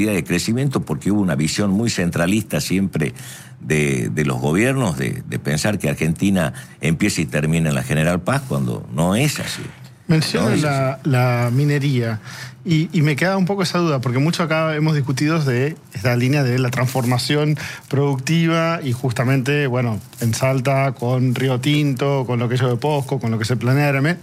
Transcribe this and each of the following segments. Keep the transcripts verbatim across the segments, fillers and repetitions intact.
de crecimiento porque hubo una visión muy centralista siempre de, de los gobiernos de, de pensar que Argentina empieza y termina en la General Paz cuando no es así. Menciona no es la, así. la minería y, y me queda un poco esa duda porque mucho acá hemos discutido de esta línea de la transformación productiva y justamente, bueno, en Salta con Río Tinto, con lo que es de Posco, con lo que se planea Eramet.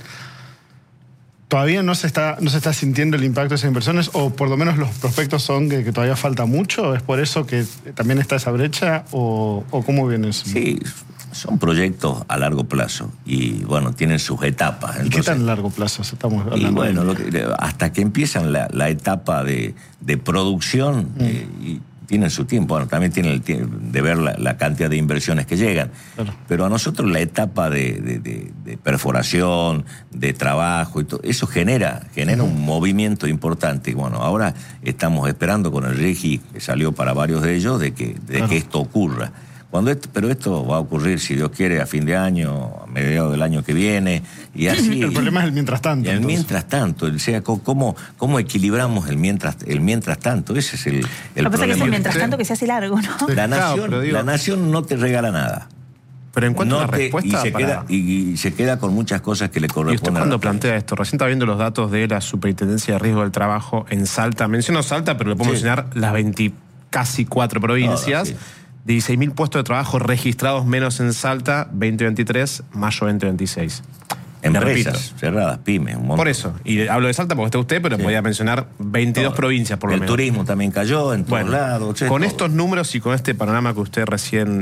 ¿Todavía no se está no se está sintiendo el impacto de esas inversiones o por lo menos los prospectos son que, que todavía falta mucho? ¿Es por eso que también está esa brecha o, o cómo viene eso? Sí, son proyectos a largo plazo y bueno, tienen sus etapas. Entonces, ¿y qué tan largo plazo estamos hablando? Y bueno, lo que, hasta que empiezan la, la etapa de, de producción mm. eh, y tienen su tiempo, bueno, también tienen el tiempo de ver la, la cantidad de inversiones que llegan. Claro. Pero a nosotros la etapa de, de, de, de perforación, de trabajo, y todo, eso genera, genera uh-huh. un movimiento importante. Y bueno, ahora estamos esperando con el RIGI, que salió para varios de ellos, de que, de claro. que esto ocurra. Cuando esto, pero esto va a ocurrir, si Dios quiere, a fin de año, a mediados del año que viene, y así. El problema es el mientras tanto. El entonces. mientras tanto, o sea, cómo, cómo equilibramos el mientras, el mientras tanto, ese es el, el Lo que problema. pasa es que es el mientras tanto que se hace largo, ¿no? La nación, claro, digo, la nación no te regala nada. Pero en cuanto no a la te, respuesta y se, para... queda, y, y se queda con muchas cosas que le corresponden. ¿Y usted cuando plantea esto? Recién está viendo los datos de la Superintendencia de Riesgo del Trabajo en Salta. Menciono Salta, pero le puedo sí. mencionar las veinte, casi cuatro provincias. No, no, sí. dieciséis mil puestos de trabajo registrados menos en Salta, veinte veintitrés, mayo veinte veintiséis. Empresas cerradas, pymes, un montón. Por eso, y hablo de Salta porque está usted, pero sí. podía mencionar veintidós no, provincias por lo el menos. El turismo también cayó en todos bueno, lados. Con todo. Estos números y con este panorama que usted recién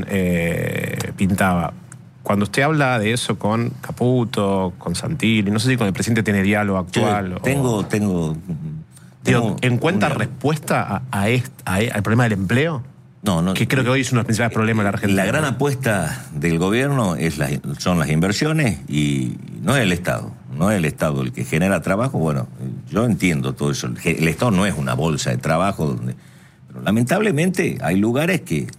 eh, pintaba, cuando usted habla de eso con Caputo, con Santilli, no sé si con el presidente tiene diálogo actual. Yo tengo, o... tengo, tengo... ¿Encuentra una... respuesta a, a este, a, al problema del empleo? No, no, que creo que hoy es uno de los principales problemas de la Argentina. La gran apuesta del gobierno es la, son las inversiones y no es el Estado. No es el Estado el que genera trabajo. Bueno, yo entiendo todo eso. El Estado no es una bolsa de trabajo donde... Pero lamentablemente hay lugares que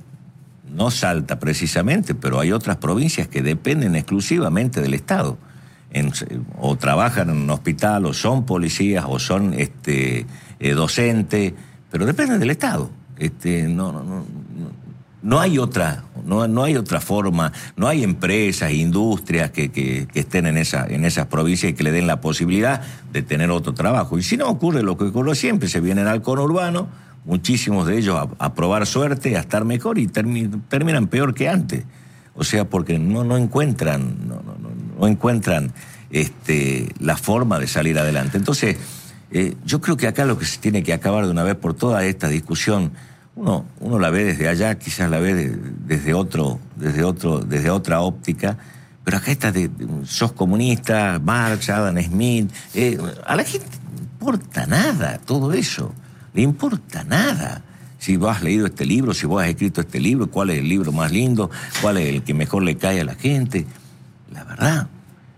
no Salta precisamente, pero hay otras provincias que dependen exclusivamente del Estado. En, o trabajan en un hospital, o son policías, o son este, eh, docentes, pero dependen del Estado. Este, no, no, no, no hay otra, no, no hay otra forma, no hay empresas, industrias que, que, que estén en, esa, en esas provincias y que le den la posibilidad de tener otro trabajo. Y si no, ocurre lo que ocurre siempre, se vienen al conurbano, muchísimos de ellos a, a probar suerte, a estar mejor y termi, terminan peor que antes. O sea, porque no, no encuentran, no, no, no, no encuentran este, la forma de salir adelante. Entonces, eh, yo creo que acá lo que se tiene que acabar de una vez por todas esta discusión. Uno, uno la ve desde allá, quizás la ve de, desde otro, desde otro, desde otra óptica, pero acá está de, de sos comunista, Marx, Adam Smith, eh, a la gente no importa nada todo eso, le importa nada. Si vos has leído este libro, si vos has escrito este libro, cuál es el libro más lindo, cuál es el que mejor le cae a la gente. La verdad,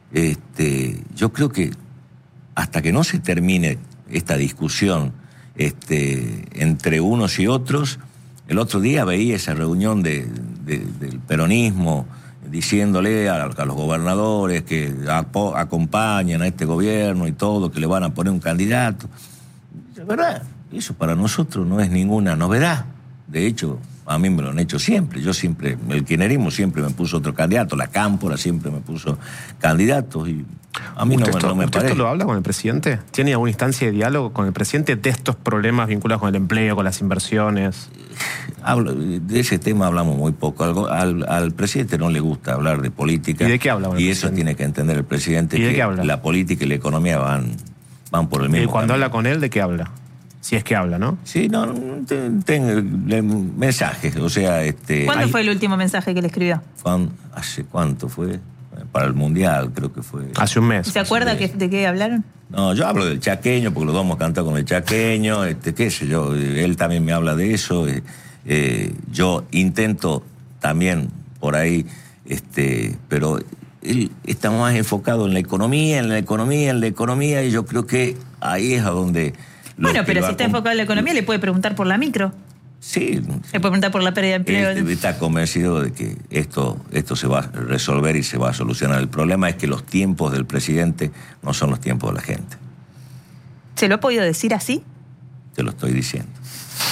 este, yo creo que hasta que no se termine esta discusión Este, entre unos y otros. El otro día veía esa reunión de, de, del peronismo diciéndole a, a los gobernadores que apo, acompañan a este gobierno y todo, que le van a poner un candidato. La verdad, eso para nosotros no es ninguna novedad. De hecho, a mí me lo han hecho siempre. Yo siempre, el kirchnerismo siempre me puso otro candidato, la Cámpora siempre me puso candidatos y a mí no, esto, no me ¿Usted parece. esto lo habla con el presidente? ¿Tiene alguna instancia de diálogo con el presidente de estos problemas vinculados con el empleo, con las inversiones? Hablo, de ese tema hablamos muy poco. Al, al, al presidente no le gusta hablar de política. ¿Y de qué habla con el Y presidente? eso tiene que entender el presidente, ¿Y de que qué habla? La política y la economía van, van por el mismo ¿Y cuando camino. habla con él, de qué habla? Si es que habla, ¿no? Sí, no, tengo mensajes, o sea... este ¿Cuándo hay, fue el último mensaje que le escribió? Cuando, ¿Hace cuánto fue? Para el Mundial, creo que fue... Hace un mes. ¿Se acuerda que, de qué hablaron? No, yo hablo del chaqueño, porque los dos hemos cantado con el chaqueño, este, qué sé yo, él también me habla de eso. Eh, eh, yo intento también por ahí, este, pero él está más enfocado en la economía, en la economía, en la economía, y yo creo que ahí es a donde... Bueno, pero si está enfocado en la economía, le puede preguntar por la micro. Sí. Le puede preguntar por la pérdida de empleo. Él está convencido de que esto, esto se va a resolver y se va a solucionar. El problema es que los tiempos del presidente no son los tiempos de la gente. ¿Se lo ha podido decir así? Te lo estoy diciendo.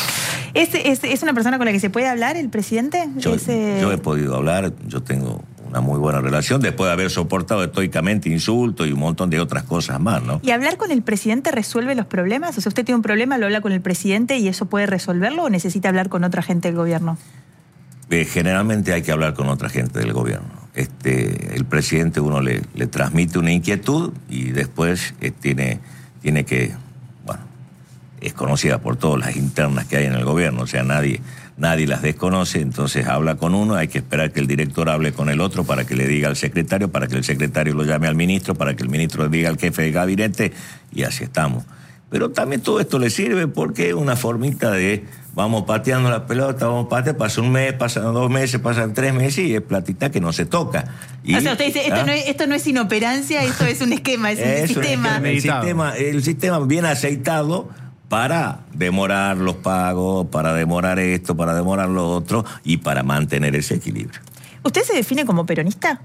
¿Es, es, ¿Es una persona con la que se puede hablar el presidente? Yo, es, eh... yo he podido hablar, yo tengo una muy buena relación, después de haber soportado estoicamente insultos y un montón de otras cosas más, ¿no? ¿Y hablar con el presidente resuelve los problemas? O sea, usted tiene un problema, lo habla con el presidente y eso puede resolverlo, ¿o necesita hablar con otra gente del gobierno? Eh, generalmente hay que hablar con otra gente del gobierno. Este, el presidente uno le, le transmite una inquietud y después eh, tiene, tiene que, bueno, es conocida por todas las internas que hay en el gobierno, o sea, nadie, nadie las desconoce, entonces habla con uno, hay que esperar que el director hable con el otro para que le diga al secretario, para que el secretario lo llame al ministro, para que el ministro le diga al jefe de gabinete, y así estamos. Pero también todo esto le sirve porque es una formita de vamos pateando la pelota, vamos pateando, pasa un mes, pasan dos meses, pasan tres meses y es platita que no se toca. Y, o sea, usted dice, esto, ¿ah? no es, esto no es inoperancia, esto es un esquema, es, es un sistema. Un el, sistema el sistema bien aceitado para demorar los pagos, para demorar esto, para demorar lo otro y para mantener ese equilibrio. ¿Usted se define como peronista?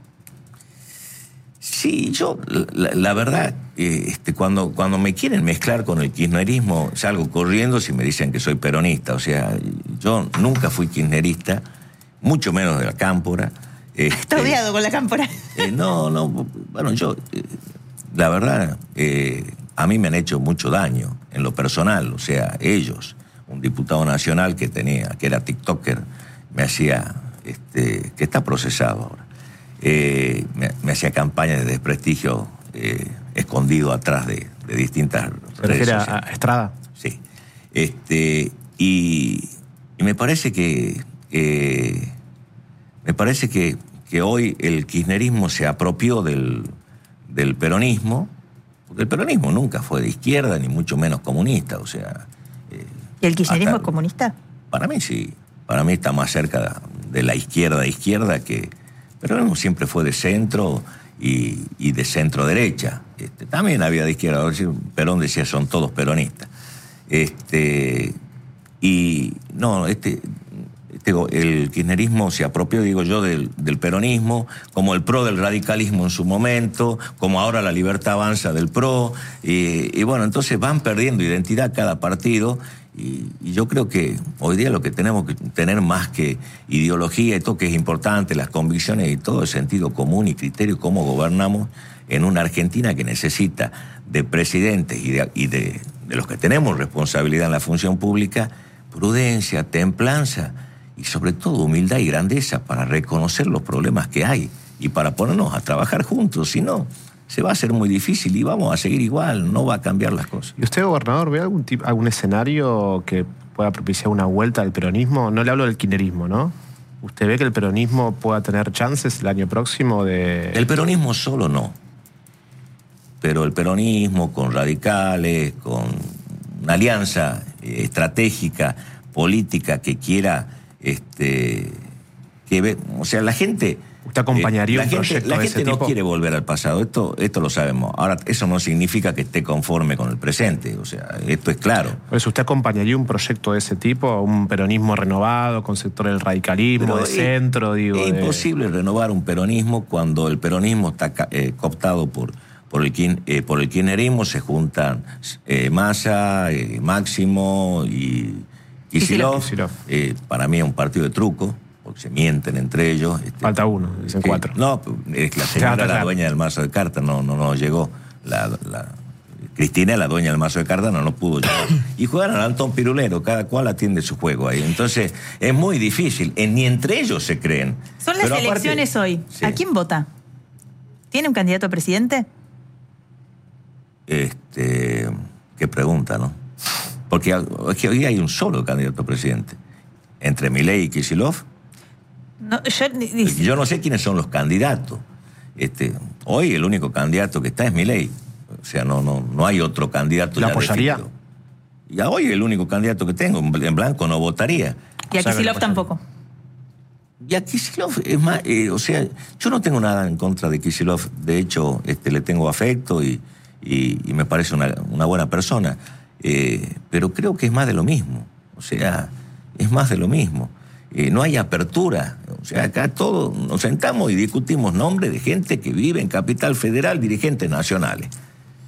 Sí, yo, la, la verdad, eh, este, cuando, cuando me quieren mezclar con el kirchnerismo, salgo corriendo si me dicen que soy peronista. O sea, yo nunca fui kirchnerista, mucho menos de la Cámpora. Este, ¿Está odiado con la Cámpora? Eh, no, no, bueno, yo, eh, la verdad, eh, a mí me han hecho mucho daño en lo personal. O sea, ellos, un diputado nacional que tenía, que era tiktoker, me hacía, este, que está procesado ahora. Eh, me, me hacía campaña de desprestigio eh, escondido atrás de, de distintas ¿Se refiere a Estrada? Sí. Este, y, y me parece que eh, me parece que, que hoy el kirchnerismo se apropió del, del peronismo, porque el peronismo nunca fue de izquierda, ni mucho menos comunista. O sea, eh, ¿y el kirchnerismo hasta, es comunista? Para mí sí. Para mí está más cerca de la izquierda izquierda que... Pero siempre fue de centro y, y de centro-derecha. Este, también había de izquierda. Perón decía, son todos peronistas. Este, y no, este, este, el kirchnerismo se apropió, digo yo, del, del peronismo, como el PRO del radicalismo en su momento, como ahora la Libertad Avanza del PRO. Y, y bueno, entonces van perdiendo identidad cada partido. Y, y yo creo que hoy día lo que tenemos que tener más que ideología y todo, que es importante, las convicciones y todo, el sentido común y criterio, cómo gobernamos en una Argentina que necesita de presidentes y de, y de, de los que tenemos responsabilidad en la función pública, prudencia, templanza y sobre todo humildad y grandeza para reconocer los problemas que hay y para ponernos a trabajar juntos. Si no, se va a hacer muy difícil y vamos a seguir igual, no va a cambiar las cosas. ¿Y usted, gobernador, ve algún tipo, algún escenario que pueda propiciar una vuelta al peronismo? No le hablo del kirchnerismo, ¿no? ¿Usted ve que el peronismo pueda tener chances el año próximo de...? El peronismo solo no. Pero el peronismo con radicales, con una alianza estratégica, política que quiera... este que ve, o sea, la gente... ¿Usted acompañaría eh, un gente, proyecto La de gente ese no tipo? quiere volver al pasado, esto, esto lo sabemos. Ahora, eso no significa que esté conforme con el presente, o sea, esto es claro. Por eso, ¿usted acompañaría un proyecto de ese tipo? ¿Un peronismo renovado, con sector del radicalismo, Pero de es, centro? Digo, es de... imposible renovar un peronismo cuando el peronismo está eh, cooptado por, por, el, eh, por el kirchnerismo, se juntan eh, Massa, eh, Máximo y Kicillof. Eh, para mí es un partido de truco, porque se mienten entre ellos. Este, Falta uno, dicen que, cuatro. No, es la señora, claro, la claro. dueña del mazo de cartas, no, no, no llegó. La, la, Cristina, la dueña del mazo de cartas, no, no pudo llegar. Y juegan al Antón Pirulero, cada cual atiende su juego ahí. Entonces, es muy difícil, eh, ni entre ellos se creen. Son las Pero elecciones aparte, hoy. Sí. ¿A quién vota? ¿Tiene un candidato a presidente? Este, qué pregunta, ¿no? Porque es que hoy hay un solo candidato a presidente. Entre Milei y Kicillof. No, yo, yo no sé quiénes son los candidatos. Este, hoy el único candidato que está es Milei. O sea, no, no, no hay otro candidato. ¿La ya apoyaría? definido. Y a hoy el único candidato que tengo, en blanco, no votaría. Y a O sea, Kicillof tampoco. Y a Kicillof es más, eh, o sea, yo no tengo nada en contra de Kicillof. De hecho, este, le tengo afecto y, y, y me parece una, una buena persona. Eh, pero creo que es más de lo mismo. O sea, es más de lo mismo. Eh, no hay apertura. O sea, acá todos nos sentamos y discutimos nombres de gente que vive en Capital Federal, dirigentes nacionales.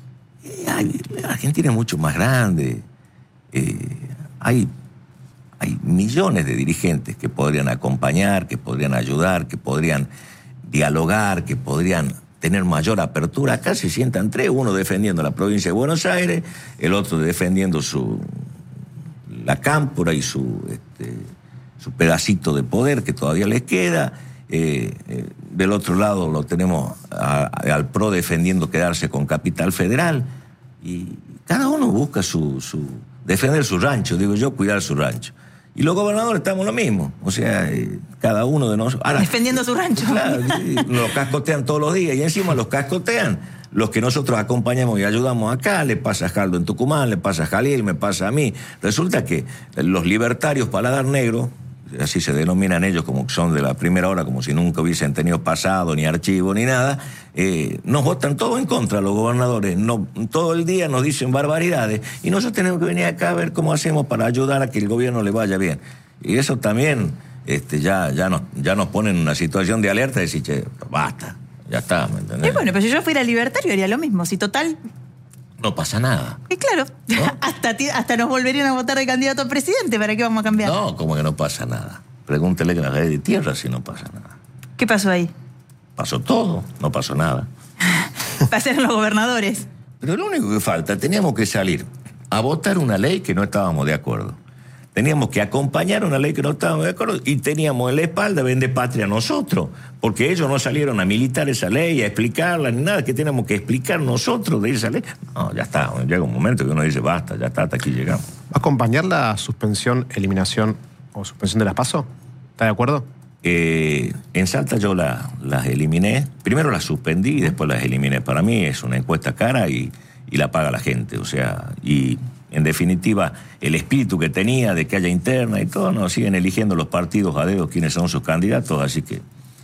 Eh, hay, Argentina es mucho más grande. Eh, hay, hay millones de dirigentes que podrían acompañar, que podrían ayudar, que podrían dialogar, que podrían tener mayor apertura. Acá se sientan tres, uno defendiendo la provincia de Buenos Aires, el otro defendiendo su la cámpora y su, este, su pedacito de poder que todavía les queda. Eh, eh, del otro lado lo tenemos a, a, al P R O defendiendo quedarse con Capital Federal, y cada uno busca su, su defender su rancho, digo yo, cuidar su rancho. Y los gobernadores estamos lo mismo, o sea, eh, cada uno de nosotros... Ahora, defendiendo su rancho. Claro, los cascotean todos los días, y encima los cascotean los que nosotros acompañamos y ayudamos acá. Le pasa a Jaldo en Tucumán, le pasa a Jalil, me pasa a mí. Resulta que los libertarios paladar negro, así se denominan ellos, como que son de la primera hora, como si nunca hubiesen tenido pasado, ni archivo, ni nada, eh, nos votan todo en contra los gobernadores. No, todo el día nos dicen barbaridades, y nosotros tenemos que venir acá a ver cómo hacemos para ayudar a que el gobierno le vaya bien. Y eso también este, ya, ya, nos, ya nos pone en una situación de alerta, de decir, che, basta, ya está, ¿me entendés? Y bueno, pero si yo fuera libertario haría lo mismo, si total... No pasa nada. Y claro, ¿no? hasta, hasta nos volverían a votar de candidato a presidente, ¿para qué vamos a cambiar? No, como que no pasa nada. Pregúntele a la ley de tierra si no pasa nada. ¿Qué pasó ahí? Pasó todo, no pasó nada. Pasaron los gobernadores. Pero lo único que falta, teníamos que salir a votar una ley que no estábamos de acuerdo. Teníamos que acompañar una ley que no estábamos de acuerdo, y teníamos en la espalda vender patria a nosotros, porque ellos no salieron a militar esa ley, a explicarla, ni nada, que teníamos que explicar nosotros de esa ley. No, ya está, llega un momento que uno dice, basta, ya está, hasta aquí llegamos. ¿Va a acompañar la suspensión, eliminación o suspensión de las PASO? ¿Está de acuerdo? Eh, en Salta yo la, las eliminé, primero las suspendí y después las eliminé. Para mí es una encuesta cara y, y la paga la gente, o sea, y... En definitiva, el espíritu que tenía de que haya interna y todo, nos siguen eligiendo los partidos a dedo quiénes son sus candidatos, así que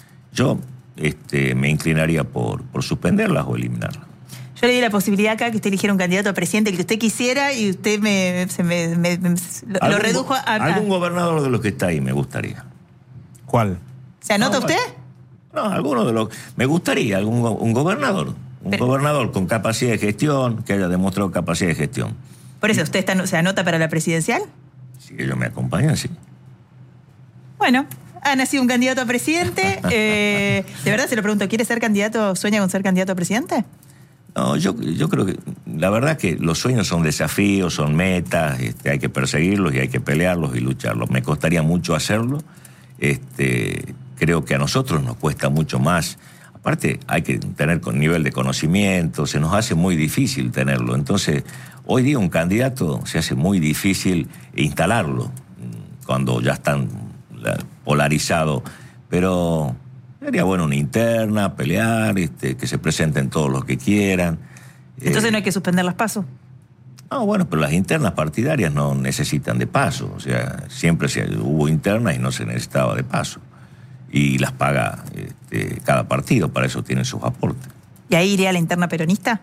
yo este, me inclinaría por, por suspenderlas o eliminarlas. Yo le di la posibilidad acá que usted eligiera un candidato a presidente, el que usted quisiera, y usted me, se me, me, me lo, lo redujo a... Algún gobernador de los que está ahí me gustaría. ¿Cuál? ¿Se anota no, usted? No, alguno de los... Me gustaría algún un gobernador, un Pero, gobernador con capacidad de gestión, que haya demostrado capacidad de gestión. Por eso, ¿usted está, se anota para la presidencial? Si ellos me acompañan, sí. Bueno, ha nacido un candidato a presidente. Eh, de verdad se lo pregunto, ¿quiere ser candidato, sueña con ser candidato a presidente? No, yo, yo creo que la verdad que los sueños son desafíos, son metas, este, hay que perseguirlos y hay que pelearlos y lucharlos. Me costaría mucho hacerlo. Este, creo que a nosotros nos cuesta mucho más. Aparte, hay que tener con nivel de conocimiento, se nos hace muy difícil tenerlo. Entonces, hoy día un candidato se hace muy difícil instalarlo cuando ya están polarizados. Pero sería bueno una interna, pelear, este, que se presenten todos los que quieran. Entonces eh, no hay que suspender las PASO. No, bueno, pero las internas partidarias no necesitan de paso. O sea, siempre se, hubo internas y no se necesitaba de paso. Y las paga este, cada partido, para eso tienen sus aportes. ¿Y ahí iría la interna peronista?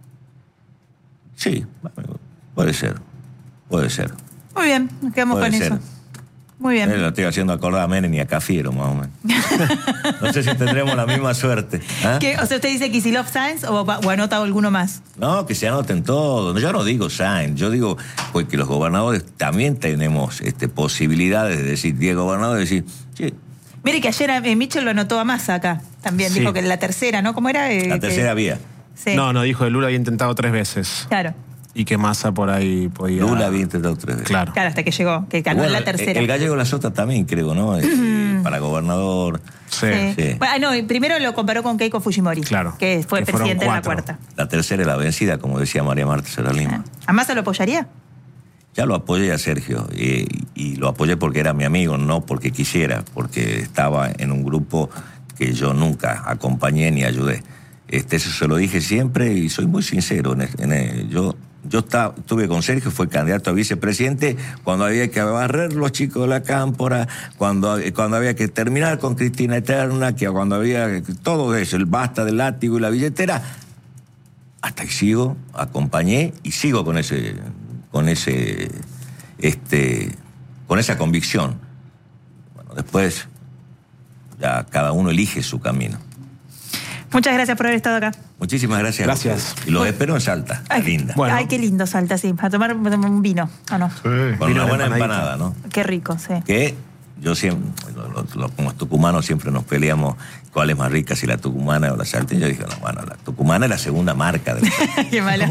Sí, puede ser, puede ser. Muy bien, nos quedamos puede con ser. eso. Muy bien. Eh, lo estoy haciendo acordar a Menem y a Cafiero, más o menos. No sé si tendremos la misma suerte. ¿eh? ¿Qué? O sea, ¿usted dice Kicillof Sáenz o, o anota alguno más? No, que se anoten todos. Yo no digo Sáenz, yo digo pues que los gobernadores también tenemos este, posibilidades de decir, diez gobernadores, de decir, sí. Mire que ayer eh, Mitchell lo anotó a Massa acá también, sí. Dijo que la tercera, ¿no? ¿Cómo era? Eh, la tercera que... vía. Sí. No, no, dijo que Lula había intentado tres veces. Claro. Y que Massa por ahí podía... Lula había intentado tres veces. Claro. Claro, hasta que llegó, que ganó bueno, la tercera. El, el gallego La Sota también, creo, ¿no? Este, para gobernador. Sí. Sí. sí. Bueno, no, primero lo comparó con Keiko Fujimori. Claro. Que fue que presidente de la cuatro. cuarta. La tercera es la vencida, como decía María Marta Serra Lima. ¿A Massa lo apoyaría? Ya lo apoyé a Sergio, y, y lo apoyé porque era mi amigo, no porque quisiera, porque estaba en un grupo que yo nunca acompañé ni ayudé. Este, eso se lo dije siempre y soy muy sincero. En el, en el, yo yo estaba, estuve con Sergio, fue candidato a vicepresidente cuando había que barrer los chicos de la cámpora, cuando, cuando había que terminar con Cristina Eterna, que cuando había todo eso, el basta del látigo y la billetera. Hasta ahí sigo, acompañé y sigo con ese, con ese, este, con esa convicción. Bueno, después ya cada uno elige su camino. Muchas gracias por haber estado acá. Muchísimas gracias. Gracias. Y los espero en Salta, Ay, linda. Bueno. Ay, qué lindo Salta, sí. A tomar un vino, ¿o no? Sí. Con Vino una buena empanadita. empanada, ¿no? Qué rico, sí. Que yo siempre, lo- lo- lo- como tucumanos siempre nos peleamos cuál es más rica, si la tucumana o la salteña. Yo dije, no, bueno, la tucumana es la segunda marca del país. Qué malo.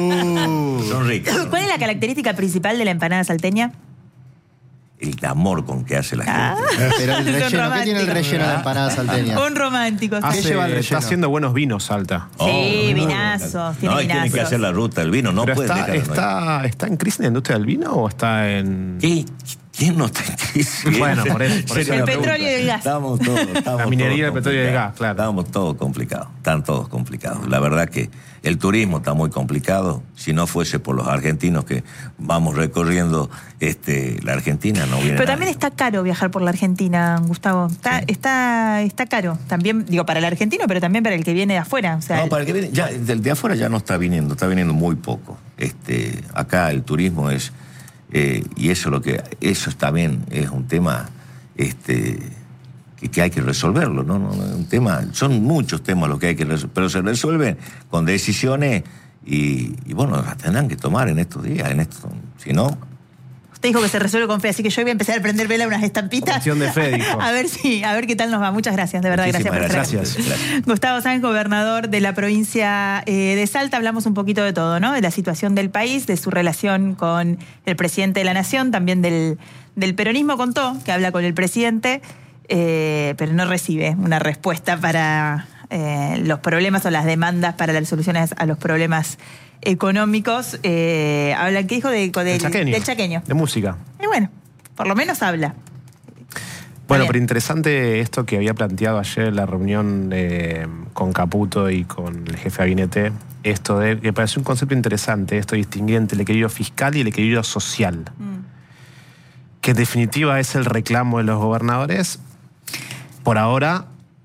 Son ricas. son ¿Cuál es la característica principal de la empanada salteña? El amor con que hace la gente. Ah. Pero el Son relleno, ¿qué tiene el románticos. relleno de la empanada salteña? Un romántico. sí. ¿Qué Hace- lleva el está relleno? haciendo buenos vinos, Salta. Sí, no, vinazos, tiene No, y tiene que vinazos. hacer la ruta del vino, no Pero puede está, dejar de no ir. está, ¿Está en crisis la industria del vino o está en...? ¿Qué? ¿Quién no está en crisis? Bueno, por eso- por Sería eso la El pregunta. petróleo y el gas. Estamos todos, estamos La minería, todos el petróleo y el complicados. gas, claro. Estamos todos complicados, están todos complicados. La verdad que el turismo está muy complicado. Si no fuese por los argentinos que vamos recorriendo este, la Argentina, no viene Pero también nadie. está caro viajar por la Argentina, Gustavo. Está, está, está caro. También, digo, para el argentino, pero también para el que viene de afuera. O sea, No, para el que viene, ya, del de afuera ya no está viniendo, está viniendo muy poco. Este, acá el turismo es, eh, y eso lo que, eso también es un tema este, que, que hay que resolverlo, ¿no? No, no, es un tema, son muchos temas los que hay que resolver, pero se resuelven con decisiones y, y bueno, las tendrán que tomar en estos días, en estos, si no. usted dijo que se resuelve con fe, así que yo voy a empezar a prender vela unas estampitas. Cuestión de fe, dijo. A ver si, a ver qué tal nos va. Muchas gracias, de verdad, gracias por Muchísimas estar gracias. aquí. Gracias. Gustavo Sáenz, gobernador de la provincia eh, de Salta. Hablamos un poquito de todo, ¿no? De la situación del país, de su relación con el presidente de la Nación, también del, del peronismo. Contó que habla con el presidente, eh, pero no recibe una respuesta para eh, los problemas o las demandas para las soluciones a los problemas económicos. Eh, habla, ¿qué dijo? De, del, El chaqueño. del chaqueño. De música. Y bueno, por lo menos habla. Bueno, bien. pero interesante esto que había planteado ayer en la reunión eh, con Caputo y con el jefe de gabinete, esto de, que parece un concepto interesante, esto de distinguir entre el equilibrio fiscal y el equilibrio social, Mm. que en definitiva es el reclamo de los gobernadores. Por ahora,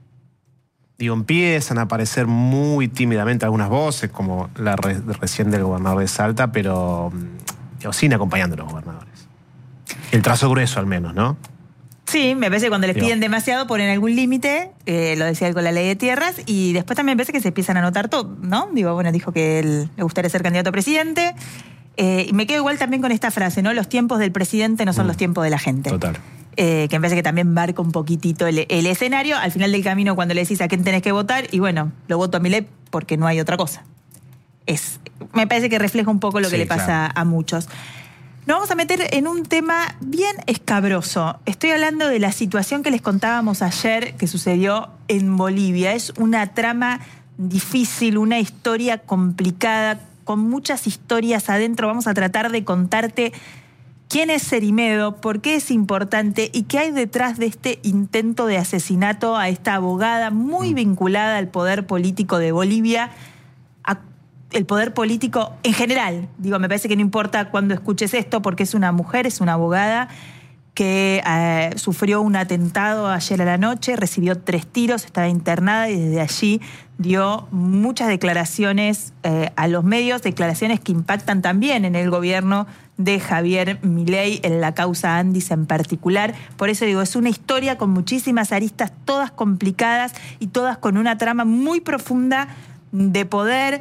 digo, empiezan a aparecer muy tímidamente algunas voces, como la re- recién del gobernador de Salta, pero mm, digo, sin acompañando a los gobernadores. El trazo grueso al menos, ¿no? Sí, me parece que cuando les Digo. piden demasiado ponen algún límite, eh, lo decía él con la ley de tierras, y después también me parece que se empiezan a notar todo, ¿no? Digo, bueno, dijo que él le gustaría ser candidato a presidente, eh, y me quedo igual también con esta frase, ¿no? Los tiempos del presidente no son Mm. los tiempos de la gente. Total. Eh, que me parece que también marca un poquitito el, el escenario, al final del camino cuando le decís a quién tenés que votar, y bueno, lo voto a Milei porque no hay otra cosa. Es, me parece que refleja un poco lo que Sí, le pasa claro. a muchos. Nos vamos a meter en un tema bien escabroso. Estoy hablando de la situación que les contábamos ayer que sucedió en Bolivia. Es una trama difícil, una historia complicada, con muchas historias adentro. Vamos a tratar de contarte quién es Cerimedo, por qué es importante y qué hay detrás de este intento de asesinato a esta abogada muy vinculada al poder político de Bolivia, a el poder político en general. Digo, me parece que no importa cuando escuches esto, porque es una mujer, es una abogada que eh, sufrió un atentado ayer a la noche, recibió tres tiros, estaba internada y desde allí dio muchas declaraciones eh, a los medios, declaraciones que impactan también en el gobierno de Javier Milei, en la causa Andis en particular. Por eso digo, es una historia con muchísimas aristas, todas complicadas y todas con una trama muy profunda de poder,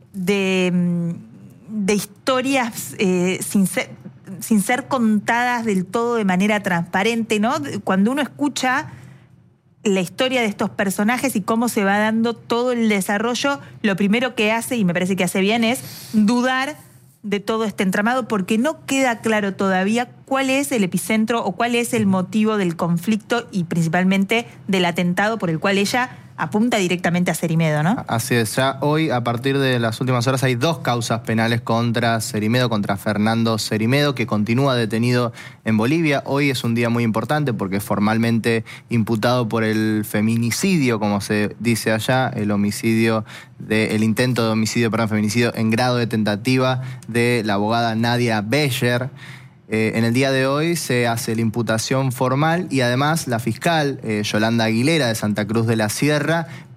de, de historias eh, sin ser, sin ser contadas del todo de manera transparente, ¿no? Cuando uno escucha la historia de estos personajes y cómo se va dando todo el desarrollo, lo primero que hace, y me parece que hace bien, es dudar de todo este entramado, porque no queda claro todavía cuál es el epicentro o cuál es el motivo del conflicto y principalmente del atentado por el cual ella apunta directamente a Cerimedo, ¿no? Así es, ya hoy, a partir de las últimas horas, hay dos causas penales contra Cerimedo, contra Fernando Cerimedo, que continúa detenido en Bolivia. Hoy es un día muy importante porque es formalmente imputado por el feminicidio, como se dice allá, el homicidio, de, el intento de homicidio, perdón, feminicidio en grado de tentativa de la abogada Nadia Beyer. Eh, en el día de hoy se hace la imputación formal y además la fiscal eh, Yolanda Aguilera de Santa Cruz de la Sierra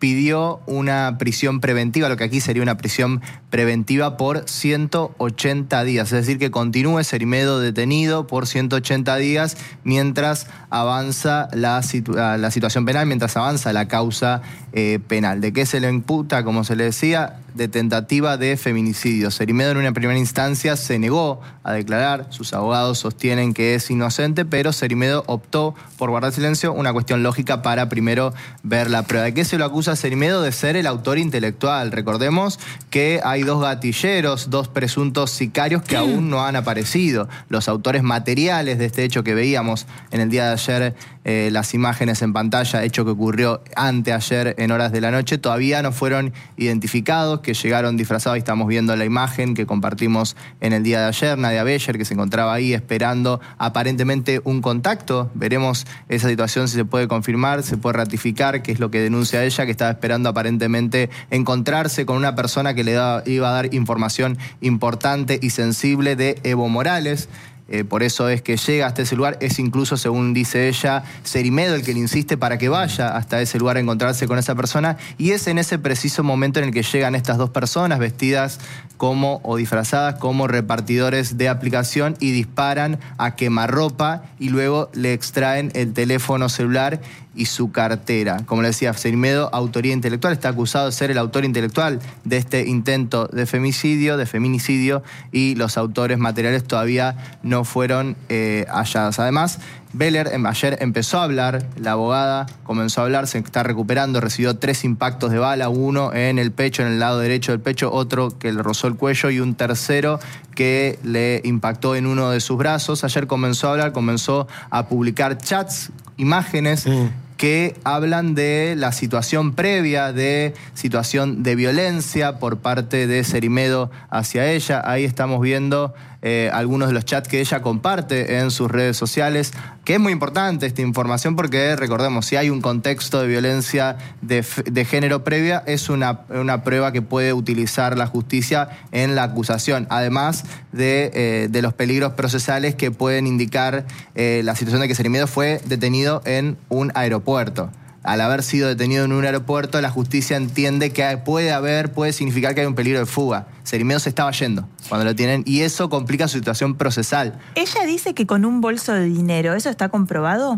pidió una prisión preventiva, lo que aquí sería una prisión preventiva por ciento ochenta días. Es decir, que continúe Cerimedo detenido por ciento ochenta días mientras avanza la, situ- la situación penal, mientras avanza la causa eh, penal. ¿De qué se le imputa? Como se le decía, de tentativa de feminicidio. Cerimedo en una primera instancia se negó a declarar, sus abogados sostienen que es inocente, pero Cerimedo optó por guardar silencio, una cuestión lógica para primero ver la prueba. ¿De qué se lo acusa Cerimedo? De ser el autor intelectual. Recordemos que hay dos gatilleros, dos presuntos sicarios que aún no han aparecido. Los autores materiales de este hecho que veíamos en el día de ayer, eh, las imágenes en pantalla, hecho que ocurrió anteayer en horas de la noche, todavía no fueron identificados, que llegaron disfrazados, y estamos viendo la imagen que compartimos en el día de ayer, Nadia Beller, que se encontraba ahí esperando aparentemente un contacto. Veremos esa situación si se puede confirmar, se puede ratificar, que es lo que denuncia ella, que estaba esperando aparentemente encontrarse con una persona que le da, iba a dar información importante y sensible de Evo Morales. Eh, por eso es que llega hasta ese lugar. Es incluso, según dice ella, Cerimedo el que le insiste para que vaya hasta ese lugar a encontrarse con esa persona, y es en ese preciso momento en el que llegan estas dos personas vestidas como o disfrazadas como repartidores de aplicación y disparan a quemarropa y luego le extraen el teléfono celular y su cartera. Como le decía, Cerimedo, autoría intelectual, está acusado de ser el autor intelectual de este intento de femicidio, de feminicidio, y los autores materiales todavía no fueron eh, hallados. Además, Beller ayer empezó a hablar, la abogada comenzó a hablar, se está recuperando, recibió tres impactos de bala, uno en el pecho, en el lado derecho del pecho, otro que le rozó el cuello y un tercero que le impactó en uno de sus brazos. Ayer comenzó a hablar, comenzó a publicar chats, imágenes, mm. que hablan de la situación previa, de situación de violencia por parte de Cerimedo hacia ella. Ahí estamos viendo eh, algunos de los chats que ella comparte en sus redes sociales, que es muy importante esta información porque, recordemos, si hay un contexto de violencia de, de género previa, es una, una prueba que puede utilizar la justicia en la acusación, además de, eh, de los peligros procesales que pueden indicar eh, la situación de que Cerimedo fue detenido en un aeropuerto. Al haber sido detenido en un aeropuerto, la justicia entiende que puede haber, puede significar que hay un peligro de fuga. Cerimedo se estaba yendo cuando lo tienen y eso complica su situación procesal. Ella dice que con un bolso de dinero, ¿eso está comprobado?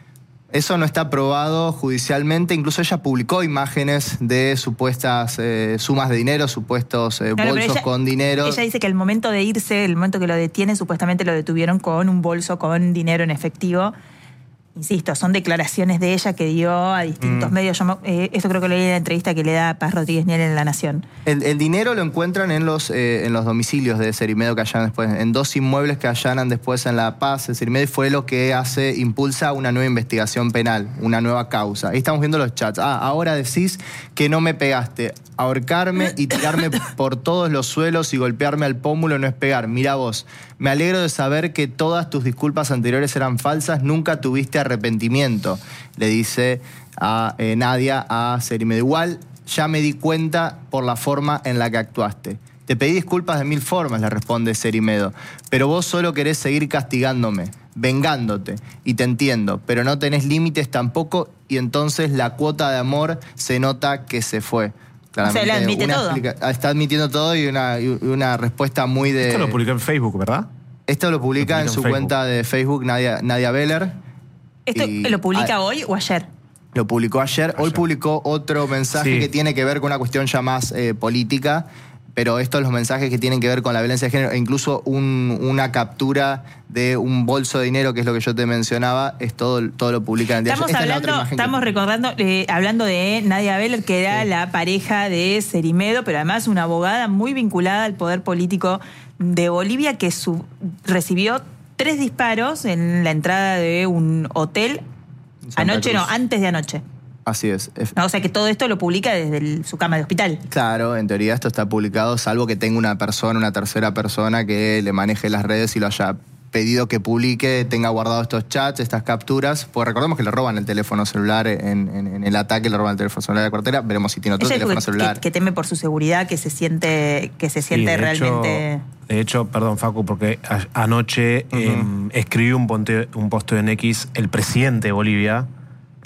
Eso no está probado judicialmente. Incluso ella publicó imágenes de supuestas eh, sumas de dinero, supuestos eh, claro, bolsos ella, con dinero. Ella dice que el momento de irse, el momento que lo detienen, supuestamente lo detuvieron con un bolso con dinero en efectivo. Insisto, son declaraciones de ella que dio a distintos mm. medios. Yo, eh, esto creo que lo leí en la entrevista que le da Paz Rodríguez Niel en La Nación. El, el dinero lo encuentran en los, eh, en los domicilios de Cerimedo que allanan después, en dos inmuebles que allanan después en La Paz. Cerimedo, y fue lo que hace, impulsa una nueva investigación penal, una nueva causa. Ahí estamos viendo los chats. Ah, ahora decís que no me pegaste. Ahorcarme y tirarme por todos los suelos y golpearme al pómulo no es pegar. Mirá vos, me alegro de saber que todas tus disculpas anteriores eran falsas, nunca tuviste arrepentimiento, le dice a eh, Nadia a Cerimedo. Igual ya me di cuenta por la forma en la que actuaste. Te pedí disculpas de mil formas, le responde Cerimedo, pero vos solo querés seguir castigándome, vengándote, y te entiendo, pero no tenés límites tampoco, y entonces la cuota de amor se nota que se fue. O sea, él admite todo. Explica, está admitiendo todo y una, y una respuesta muy de... Esto lo publicó en Facebook, ¿verdad? Esto lo publica, lo publica en, en su Facebook. Cuenta de Facebook, Nadia, Nadia Beller. ¿Esto y, lo publica a, hoy o ayer? Lo publicó ayer. ayer. Hoy publicó otro mensaje sí. que tiene que ver con una cuestión ya más eh, política, pero estos los mensajes que tienen que ver con la violencia de género, e incluso un, una captura de un bolso de dinero, que es lo que yo te mencionaba, es todo, todo lo publican en el día. Estamos hablando, es estamos que... recordando, eh, hablando de Nadia Beller, que era sí. la pareja de Cerimedo, pero además una abogada muy vinculada al poder político de Bolivia, que su, recibió tres disparos en la entrada de un hotel anoche, Cruz. no, antes de anoche. Así es. No, o sea que todo esto lo publica desde el, su cama de hospital. Claro, en teoría esto está publicado, salvo que tenga una persona, una tercera persona que le maneje las redes y lo haya pedido que publique, tenga guardado estos chats, estas capturas. Pues recordemos que le roban el teléfono celular en, en, en el ataque, le roban el teléfono celular de la cartera. Veremos si tiene otro teléfono que, celular. Que, que teme por su seguridad, que se siente, que se siente sí, de realmente... Hecho, de hecho, perdón, Facu, porque a, anoche uh-huh. eh, escribió un, ponte, un posteo en X el presidente de Bolivia,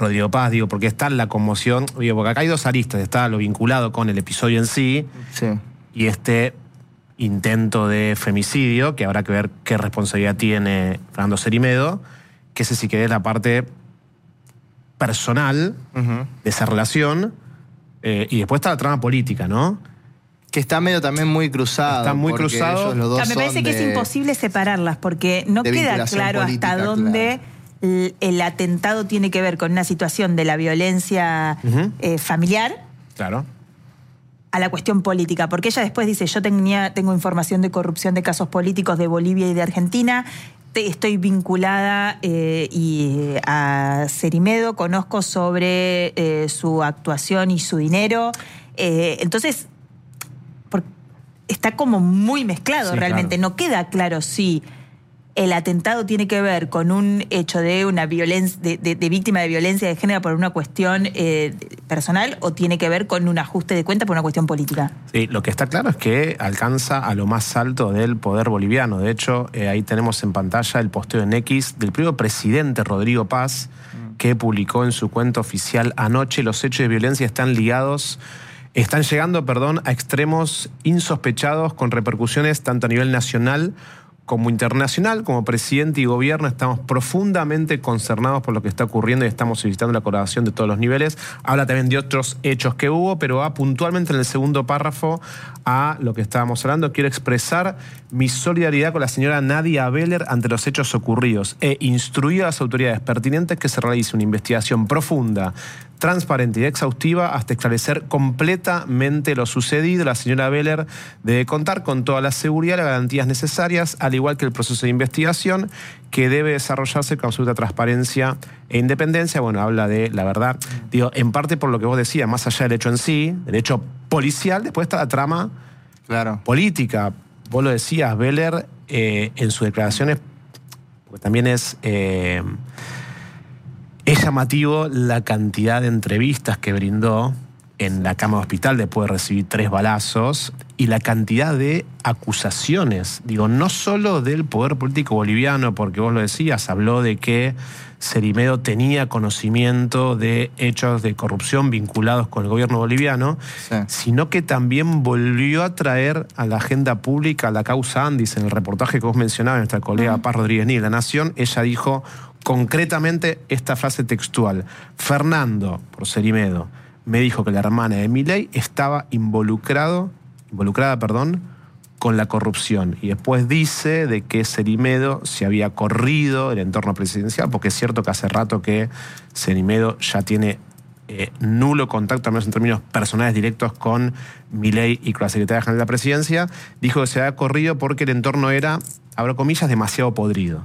Rodrigo Paz, digo, porque está la conmoción, digo, porque acá hay dos aristas, está lo vinculado con el episodio en sí, Sí. y este intento de femicidio, que habrá que ver qué responsabilidad tiene Fernando Cerimedo, que ese sí que es la parte personal Ujú. de esa relación, eh, y después está la trama política, ¿no? Que está medio también muy cruzado. Está muy porque cruzado. ellos los dos O sea, me parece son que de- es imposible separarlas porque no de queda vinculación claro política, hasta dónde el, el atentado tiene que ver con una situación de la violencia Ujú. eh, familiar Claro. a la cuestión política, porque ella después dice, yo tenía, tengo información de corrupción de casos políticos de Bolivia y de Argentina, te- estoy vinculada eh, y a Cerimedo, conozco sobre eh, su actuación y su dinero, eh, entonces por- está como muy mezclado Sí, realmente, claro. no queda claro si el atentado tiene que ver con un hecho de una violencia, de, de- de víctima de violencia de género por una cuestión eh, personal o tiene que ver con un ajuste de cuenta por una cuestión política. Sí, lo que está claro es que alcanza a lo más alto del poder boliviano. De hecho, eh, ahí tenemos en pantalla el posteo en X del propio presidente Rodrigo Paz, que publicó en su cuenta oficial anoche: los hechos de violencia están ligados, están llegando, perdón, a extremos insospechados con repercusiones tanto a nivel nacional como internacional. Como presidente y gobierno estamos profundamente concernados por lo que está ocurriendo y estamos solicitando la colaboración de todos los niveles. Habla también de otros hechos que hubo, pero va puntualmente en el segundo párrafo a lo que estábamos hablando. Quiero expresar mi solidaridad con la señora Nadia Beller ante los hechos ocurridos e instruir a las autoridades pertinentes que se realice una investigación profunda, transparente y exhaustiva hasta esclarecer completamente lo sucedido. La señora Beller debe contar con toda la seguridad y las garantías necesarias, al igual que el proceso de investigación, que debe desarrollarse con absoluta transparencia e independencia. Bueno, habla de la verdad. Digo, en parte por lo que vos decías, más allá del hecho en sí, del hecho policial, después está la trama Claro. política. Vos lo decías, Beller, eh, en sus declaraciones, porque también es... Eh, Es llamativo la cantidad de entrevistas que brindó en la cama de hospital después de recibir tres balazos y la cantidad de acusaciones. Digo, no solo del poder político boliviano, porque vos lo decías, habló de que Cerimedo tenía conocimiento de hechos de corrupción vinculados con el gobierno boliviano, Sí. sino que también volvió a traer a la agenda pública a la causa Andis. En el reportaje que vos mencionabas, nuestra colega Paz Rodríguez Ní de La Nación, ella dijo concretamente esta frase textual: Fernando, por Cerimedo, me dijo que la hermana de Milei estaba involucrado, involucrada, perdón, con la corrupción. Y después dice de que Cerimedo se había corrido del entorno presidencial, porque es cierto que hace rato que Cerimedo ya tiene eh, nulo contacto, al menos en términos personales directos, con Milei y con la secretaria general de la presidencia. Dijo que se había corrido porque el entorno era, abro comillas, demasiado podrido.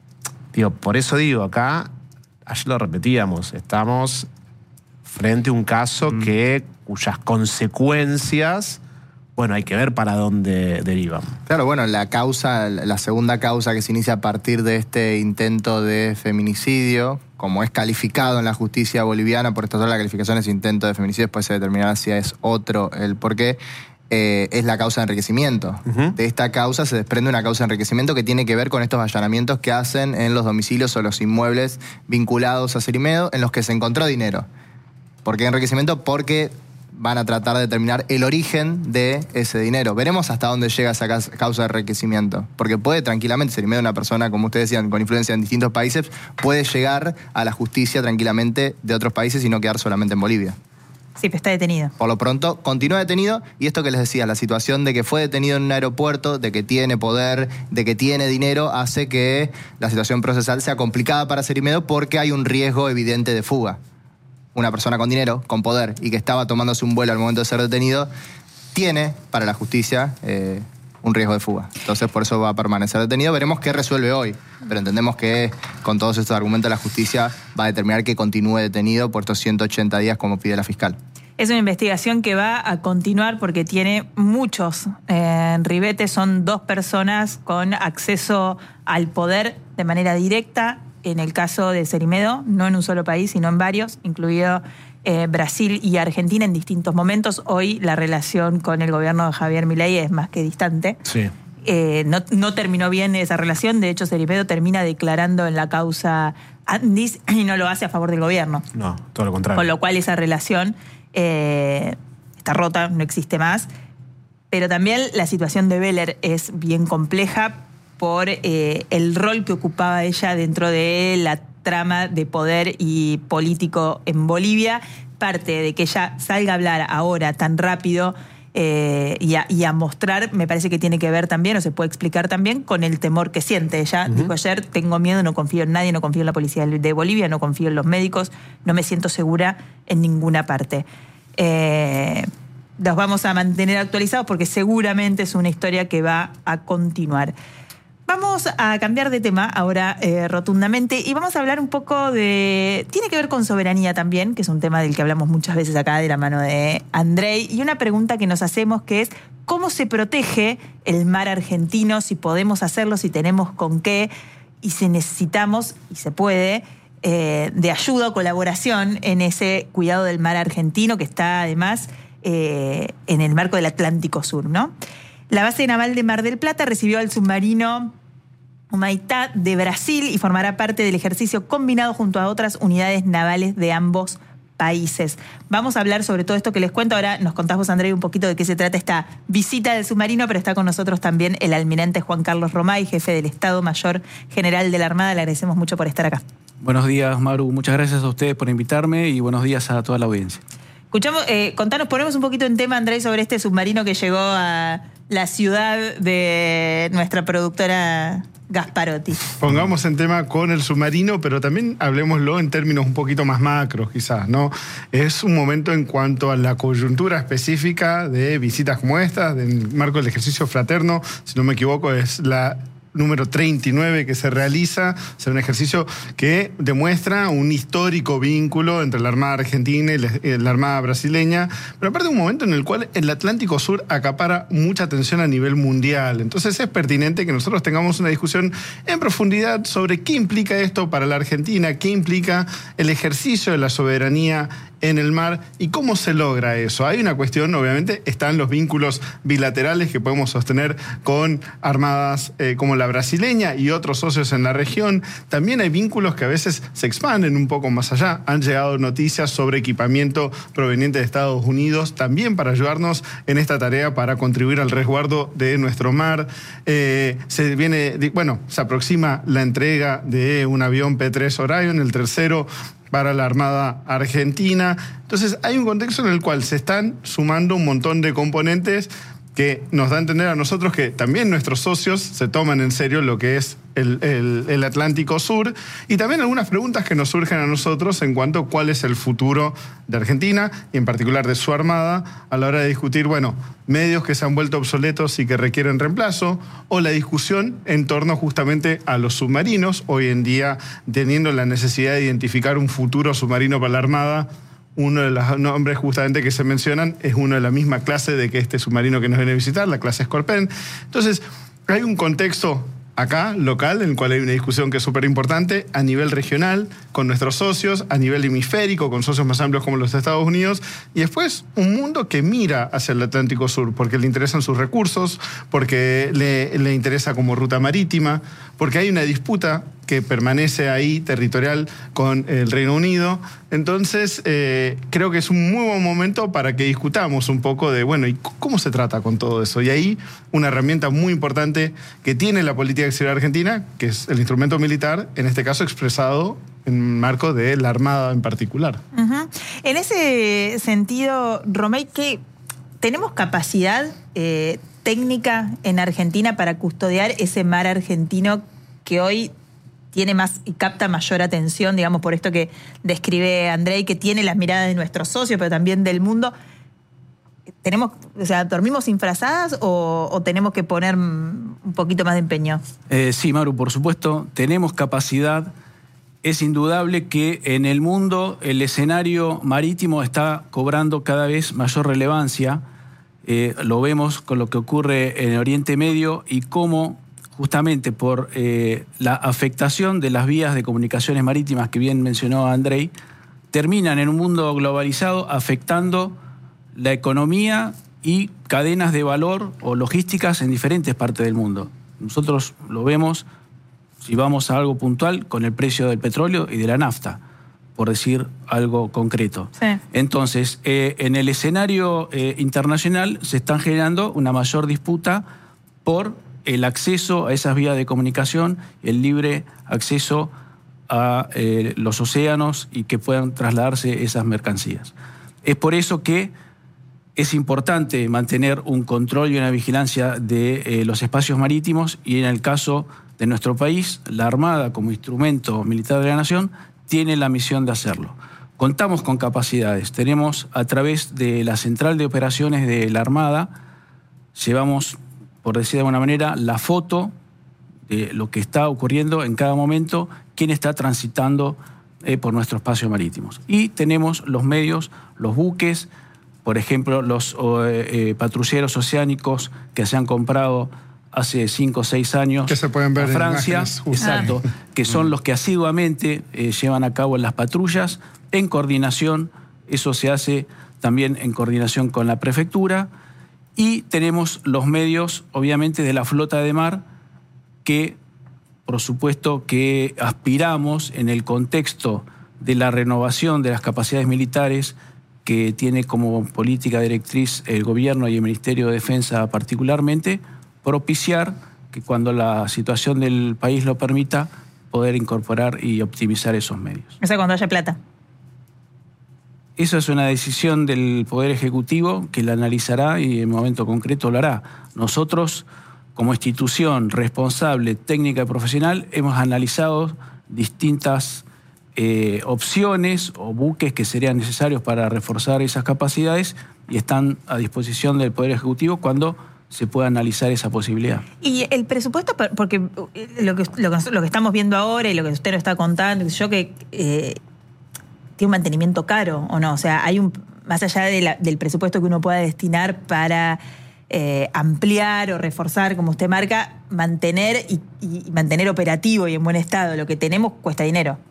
Digo, por eso digo, acá, ayer lo repetíamos, estamos frente a un caso Mm. que, cuyas consecuencias, bueno, hay que ver para dónde derivan. Claro, bueno, la causa, la segunda causa que se inicia a partir de este intento de feminicidio, como es calificado en la justicia boliviana, por estas horas la calificación es intento de feminicidio, después se determinará si es otro el porqué, eh, es la causa de enriquecimiento. Uh-huh. De esta causa se desprende una causa de enriquecimiento que tiene que ver con estos allanamientos que hacen en los domicilios o los inmuebles vinculados a Cerimedo, en los que se encontró dinero. ¿Por qué enriquecimiento? Porque van a tratar de determinar el origen de ese dinero. Veremos hasta dónde llega esa causa de enriquecimiento. Porque puede tranquilamente, Cerimedo, una persona, como ustedes decían, con influencia en distintos países, puede llegar a la justicia tranquilamente de otros países y no quedar solamente en Bolivia. Sí, pero está detenido. Por lo pronto, continúa detenido, y esto que les decía, la situación de que fue detenido en un aeropuerto, de que tiene poder, de que tiene dinero, hace que la situación procesal sea complicada para Cerimedo porque hay un riesgo evidente de fuga. Una persona con dinero, con poder, y que estaba tomándose un vuelo al momento de ser detenido, tiene para la justicia eh, un riesgo de fuga. Entonces, por eso va a permanecer detenido. Veremos qué resuelve hoy, pero entendemos que con todos estos argumentos la justicia va a determinar que continúe detenido por estos ciento ochenta días como pide la fiscal. Es una investigación que va a continuar porque tiene muchos eh, ribetes. Son dos personas con acceso al poder de manera directa. En el caso de Cerimedo, no en un solo país, sino en varios, incluido eh, Brasil y Argentina en distintos momentos. Hoy la relación con el gobierno de Javier Milei es más que distante. Sí. Eh, no, no terminó bien esa relación. De hecho, Cerimedo termina declarando en la causa Andis y no lo hace a favor del gobierno. No, todo lo contrario. Con lo cual esa relación eh, está rota, no existe más. Pero también la situación de Beller es bien compleja por eh, el rol que ocupaba ella dentro de la trama de poder y político en Bolivia. Parte de que ella salga a hablar ahora tan rápido eh, y, a, y a mostrar, me parece que tiene que ver también, o se puede explicar también, con el temor que siente. Ella uh-huh. dijo ayer, tengo miedo, no confío en nadie, no confío en la policía de Bolivia, no confío en los médicos, no me siento segura en ninguna parte. Eh, los vamos a mantener actualizados porque seguramente es una historia que va a continuar. Vamos a cambiar de tema ahora eh, rotundamente y vamos a hablar un poco de... Tiene que ver con soberanía también, que es un tema del que hablamos muchas veces acá de la mano de Andrei, y una pregunta que nos hacemos que es ¿cómo se protege el mar argentino? Si podemos hacerlo, si tenemos con qué, y si necesitamos, y se puede, eh, de ayuda o colaboración en ese cuidado del mar argentino que está además eh, en el marco del Atlántico Sur, ¿no? La base naval de Mar del Plata recibió al submarino Humaitá de Brasil y formará parte del ejercicio combinado junto a otras unidades navales de ambos países. Vamos a hablar sobre todo esto que les cuento. Ahora nos contás vos, Andrei, un poquito de qué se trata esta visita del submarino, pero está con nosotros también el almirante Juan Carlos Romay, jefe del Estado Mayor General de la Armada. Le agradecemos mucho por estar acá. Buenos días, Maru. Muchas gracias a ustedes por invitarme y buenos días a toda la audiencia. Escuchamos, eh, contanos, ponemos un poquito en tema, Andrei, sobre este submarino que llegó a la ciudad de nuestra productora Gasparotti. Pongamos en tema con el submarino, pero también hablemoslo en términos un poquito más macros, quizás, ¿no? Es un momento en cuanto a la coyuntura específica de visitas como esta, del marco del ejercicio fraterno, si no me equivoco, es la número treinta y nueve que se realiza, o sea, un ejercicio que demuestra un histórico vínculo entre la Armada Argentina y la, la Armada brasileña, pero aparte de un momento en el cual el Atlántico Sur acapara mucha atención a nivel mundial. Entonces es pertinente que nosotros tengamos una discusión en profundidad sobre qué implica esto para la Argentina, qué implica el ejercicio de la soberanía en el mar y cómo se logra eso. Hay una cuestión, obviamente, están los vínculos bilaterales que podemos sostener con armadas eh, como la brasileña y otros socios en la región. También hay vínculos que a veces se expanden un poco más allá. Han llegado noticias sobre equipamiento proveniente de Estados Unidos, también para ayudarnos en esta tarea para contribuir al resguardo de nuestro mar. Eh, se viene, bueno, se aproxima la entrega de un avión P tres Orion, el tercero para la Armada Argentina. Entonces hay un contexto en el cual se están sumando un montón de componentes que nos da a entender a nosotros que también nuestros socios se toman en serio lo que es el, el, el Atlántico Sur, y también algunas preguntas que nos surgen a nosotros en cuanto a cuál es el futuro de Argentina y en particular de su Armada a la hora de discutir, bueno, medios que se han vuelto obsoletos y que requieren reemplazo, o la discusión en torno justamente a los submarinos, hoy en día teniendo la necesidad de identificar un futuro submarino para la Armada. Uno de los nombres justamente que se mencionan es uno de la misma clase de que este submarino que nos viene a visitar, la clase Scorpion. Entonces, hay un contexto acá, local, en el cual hay una discusión que es súper importante a nivel regional, con nuestros socios, a nivel hemisférico, con socios más amplios como los Estados Unidos, y después un mundo que mira hacia el Atlántico Sur, porque le interesan sus recursos, porque le, le interesa como ruta marítima, porque hay una disputa que permanece ahí territorial con el Reino Unido. Entonces, eh, creo que es un muy buen momento para que discutamos un poco de, bueno, ¿y cómo se trata con todo eso? Y ahí una herramienta muy importante que tiene la política exterior argentina, que es el instrumento militar, en este caso expresado en marco de la Armada en particular. Uh-huh. En ese sentido, Romay, ¿qué tenemos capacidad eh, técnica en Argentina para custodiar ese mar argentino que hoy tiene más y capta mayor atención, digamos, por esto que describe Andrei, que tiene las miradas de nuestros socios, pero también del mundo? ¿Tenemos, o sea, dormimos infrazadas o, o tenemos que poner un poquito más de empeño? Eh, sí, Maru, por supuesto, tenemos capacidad. Es indudable que en el mundo el escenario marítimo está cobrando cada vez mayor relevancia. Eh, lo vemos con lo que ocurre en el Oriente Medio y cómo justamente por eh, la afectación de las vías de comunicaciones marítimas que bien mencionó Andrei, terminan en un mundo globalizado afectando la economía y cadenas de valor o logísticas en diferentes partes del mundo. Nosotros lo vemos, Si vamos a algo puntual, con el precio del petróleo y de la nafta, por decir algo concreto. Sí. Entonces, eh, en el escenario eh, internacional se están generando una mayor disputa por el acceso a esas vías de comunicación, el libre acceso a eh, los océanos y que puedan trasladarse esas mercancías. Es por eso que es importante mantener un control y una vigilancia de eh, los espacios marítimos, y en el caso de nuestro país, la Armada, como instrumento militar de la Nación, tiene la misión de hacerlo. Contamos con capacidades. Tenemos, a través de la Central de Operaciones de la Armada, llevamos, por decir de alguna manera, la foto de lo que está ocurriendo en cada momento, quién está transitando eh, por nuestros espacios marítimos. Y tenemos los medios, los buques, por ejemplo, los eh, patrulleros oceánicos que se han comprado hace cinco o seis años que se pueden ver a Francia, en exacto, Ah. que son los que asiduamente eh, llevan a cabo las patrullas en coordinación. Eso se hace también en coordinación con la prefectura. Y tenemos los medios, obviamente, de la flota de mar, que, por supuesto, que aspiramos en el contexto de la renovación de las capacidades militares que tiene como política directriz el gobierno y el Ministerio de Defensa particularmente, propiciar que cuando la situación del país lo permita, poder incorporar y optimizar esos medios. O sea, cuando haya plata. Eso es una decisión del Poder Ejecutivo que la analizará y en momento concreto lo hará. Nosotros, como institución responsable, técnica y profesional, hemos analizado distintas eh, opciones o buques que serían necesarios para reforzar esas capacidades y están a disposición del Poder Ejecutivo cuando se pueda analizar esa posibilidad. Y el presupuesto, porque lo que, lo que, lo que estamos viendo ahora y lo que usted nos está contando, yo que eh, tiene un mantenimiento caro, ¿o no? O sea, hay un, más allá de la, del presupuesto que uno pueda destinar para eh, ampliar o reforzar, como usted marca, mantener y, y mantener operativo y en buen estado lo que tenemos cuesta dinero.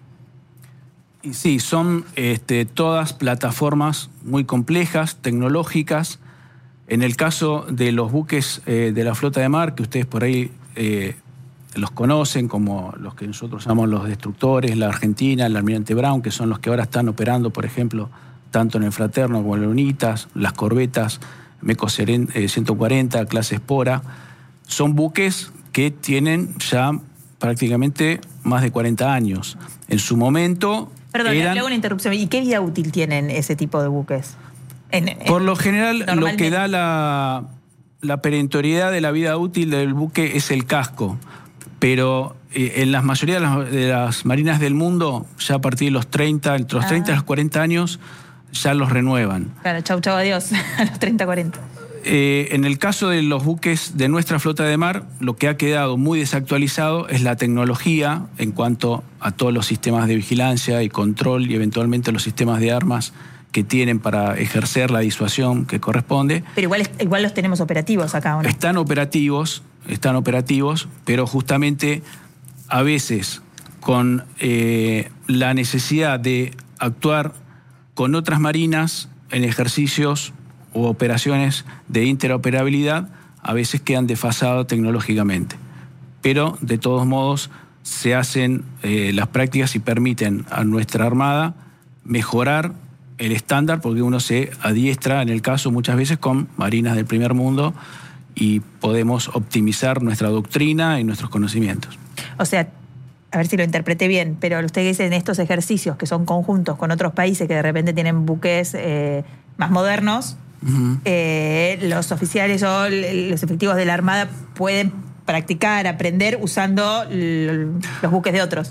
Y sí, son este, todas plataformas muy complejas, tecnológicas. En el caso de los buques eh, de la flota de mar, que ustedes por ahí eh, los conocen, como los que nosotros llamamos los destructores, la Argentina, el Almirante Brown, que son los que ahora están operando, por ejemplo, tanto en el Fraterno como en el Unitas, las corbetas Meco ciento cuarenta, clase Espora, son buques que tienen ya prácticamente más de cuarenta años. En su momento... Perdón, eran... le hago una interrupción. ¿Y qué vida útil tienen ese tipo de buques? En, en, Por lo general, lo que da la, la perentoriedad de la vida útil del buque es el casco. Pero eh, en la mayoría de las, de las marinas del mundo, ya a partir de los treinta, entre los ah. treinta y los cuarenta años, ya los renuevan. Claro, chau, chau, adiós, a los treinta, cuarenta. Eh, en el caso de los buques de nuestra flota de mar, lo que ha quedado muy desactualizado es la tecnología en cuanto a todos los sistemas de vigilancia y control y eventualmente los sistemas de armas que tienen para ejercer la disuasión que corresponde. Pero igual, igual los tenemos operativos acá, ¿o no? Están operativos, están operativos, pero justamente a veces con eh, la necesidad de actuar con otras marinas en ejercicios u operaciones de interoperabilidad, a veces quedan desfasados tecnológicamente. Pero, de todos modos, se hacen eh, las prácticas y permiten a nuestra Armada mejorar el estándar, porque uno se adiestra, en el caso, muchas veces con marinas del primer mundo y podemos optimizar nuestra doctrina y nuestros conocimientos. O sea, a ver si lo interpreté bien, pero usted dice en estos ejercicios que son conjuntos con otros países que de repente tienen buques eh, más modernos, uh-huh. eh, los oficiales o los efectivos de la Armada pueden practicar, aprender usando los buques de otros.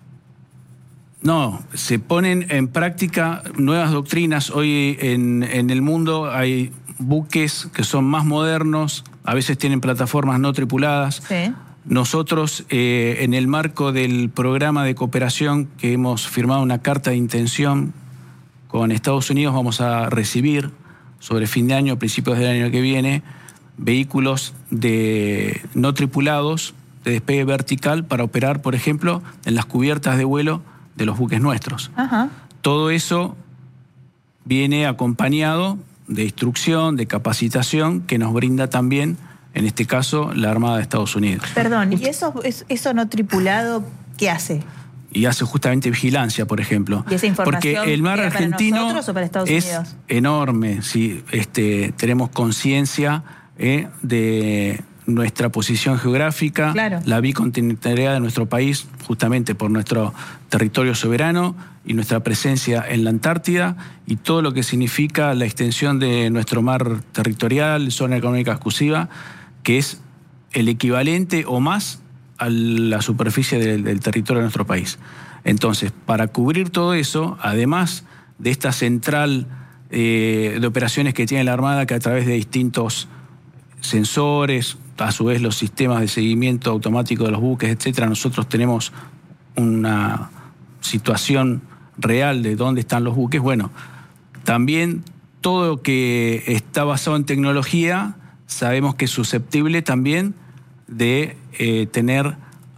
No, se ponen en práctica nuevas doctrinas. Hoy en, en el mundo hay buques que son más modernos, a veces tienen plataformas no tripuladas. Sí. Nosotros, eh, en el marco del programa de cooperación que hemos firmado una carta de intención con Estados Unidos, vamos a recibir sobre fin de año, principios del año que viene, vehículos de no tripulados de despegue vertical para operar, por ejemplo, en las cubiertas de vuelo de los buques nuestros. Ajá. Todo eso viene acompañado de instrucción, de capacitación, que nos brinda también en este caso la Armada de Estados Unidos. Perdón, ¿y eso, eso no tripulado qué hace? Y hace justamente vigilancia, por ejemplo. ¿Y esa información porque el mar era argentino para nosotros o para Estados es Unidos? enorme. Sí, este, tenemos conciencia eh, de nuestra posición geográfica, claro. La bicontinentalidad de nuestro país, justamente por nuestro territorio soberano y nuestra presencia en la Antártida, y todo lo que significa la extensión de nuestro mar territorial, zona económica exclusiva, que es el equivalente o más a la superficie del, del territorio de nuestro país. Entonces, para cubrir todo eso, además de esta central eh, de operaciones que tiene la Armada, que a través de distintos sensores, a su vez los sistemas de seguimiento automático de los buques, etcétera, nosotros tenemos una situación real de dónde están los buques. Bueno, también todo lo que está basado en tecnología sabemos que es susceptible también de eh, tener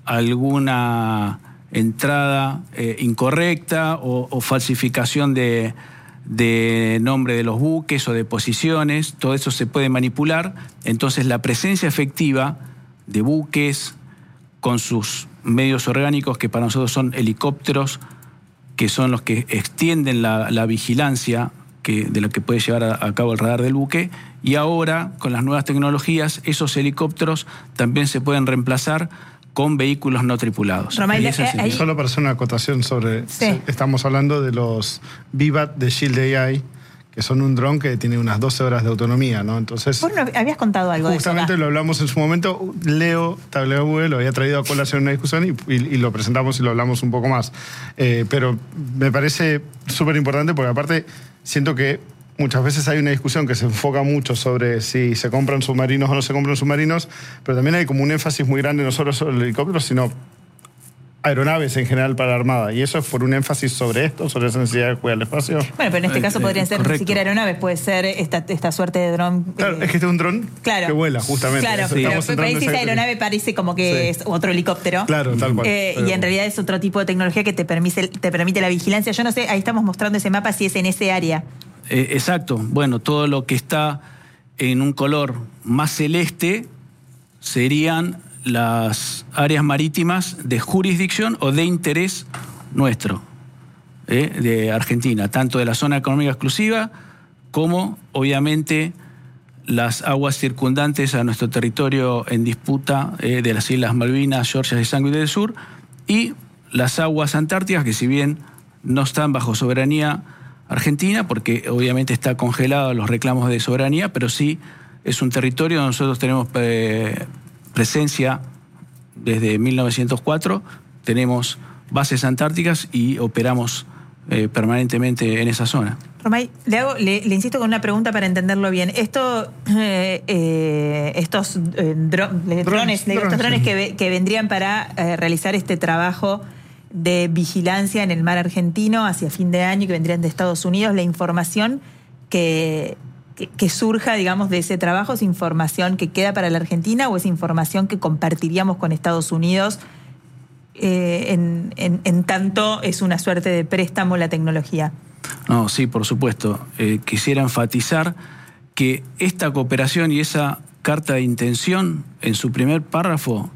alguna entrada eh, incorrecta o, o falsificación de, de nombre de los buques o de posiciones. Todo eso se puede manipular. Entonces la presencia efectiva de buques con sus medios orgánicos, que para nosotros son helicópteros, que son los que extienden la, la vigilancia que, de lo que puede llevar a, a cabo el radar del buque. Y ahora, con las nuevas tecnologías, esos helicópteros también se pueden reemplazar con vehículos no tripulados. Romay, Y eso es ahí- Solo para hacer una acotación sobre... Sí. Estamos hablando de los Vivat de Shield A I, que son un dron que tiene unas doce horas de autonomía, ¿no? Entonces... Vos no habías contado algo Justamente de eso. lo hablamos en su momento. Leo Tagliabue lo había traído a colación en una discusión y, y- y lo presentamos y lo hablamos un poco más. Eh, pero me parece súper importante porque aparte siento que muchas veces hay una discusión que se enfoca mucho sobre si se compran submarinos o no se compran submarinos, pero también hay como un énfasis muy grande no solo sobre el helicóptero, sino aeronaves en general para la Armada. Y eso es por un énfasis sobre esto, sobre esa necesidad de cuidar el espacio. Bueno, pero en este Eh, caso eh, podrían ser ni correcto. siquiera aeronaves, puede ser esta, esta suerte de dron. Claro, eh, es que este es un dron claro. que vuela, justamente. Claro, Eso, pero estamos entrando parece en esa esa- aeronave parece como que Sí. es otro helicóptero. Claro, tal cual. Eh, Pero- y en realidad es otro tipo de tecnología que te permite, te permite la vigilancia. Yo no sé, ahí estamos mostrando ese mapa si es en ese área. Eh, exacto. Bueno, todo lo que está en un color más celeste serían las áreas marítimas de jurisdicción o de interés nuestro, eh, de Argentina, tanto de la zona económica exclusiva como, obviamente, las aguas circundantes a nuestro territorio en disputa eh, de las Islas Malvinas, Georgias y Sandwich del Sur, y las aguas antárticas, que si bien no están bajo soberanía argentina, porque obviamente está congelado los reclamos de soberanía, pero sí es un territorio donde nosotros tenemos eh, presencia desde mil novecientos cuatro, tenemos bases antárticas y operamos eh, permanentemente en esa zona. Romay, le, hago, le, le insisto con una pregunta para entenderlo bien. Esto, eh, eh, estos eh, dro- le- drones, le digo, estos drones sí. que, ve- que vendrían para eh, realizar este trabajo de vigilancia en el mar argentino hacia fin de año, que vendrían de Estados Unidos, la información que, que, que surja, digamos, de ese trabajo, ¿es información que queda para la Argentina o es información que compartiríamos con Estados Unidos eh, en, en, en tanto es una suerte de préstamo la tecnología? No, sí, por supuesto. Eh, quisiera enfatizar que esta cooperación y esa carta de intención, en su primer párrafo,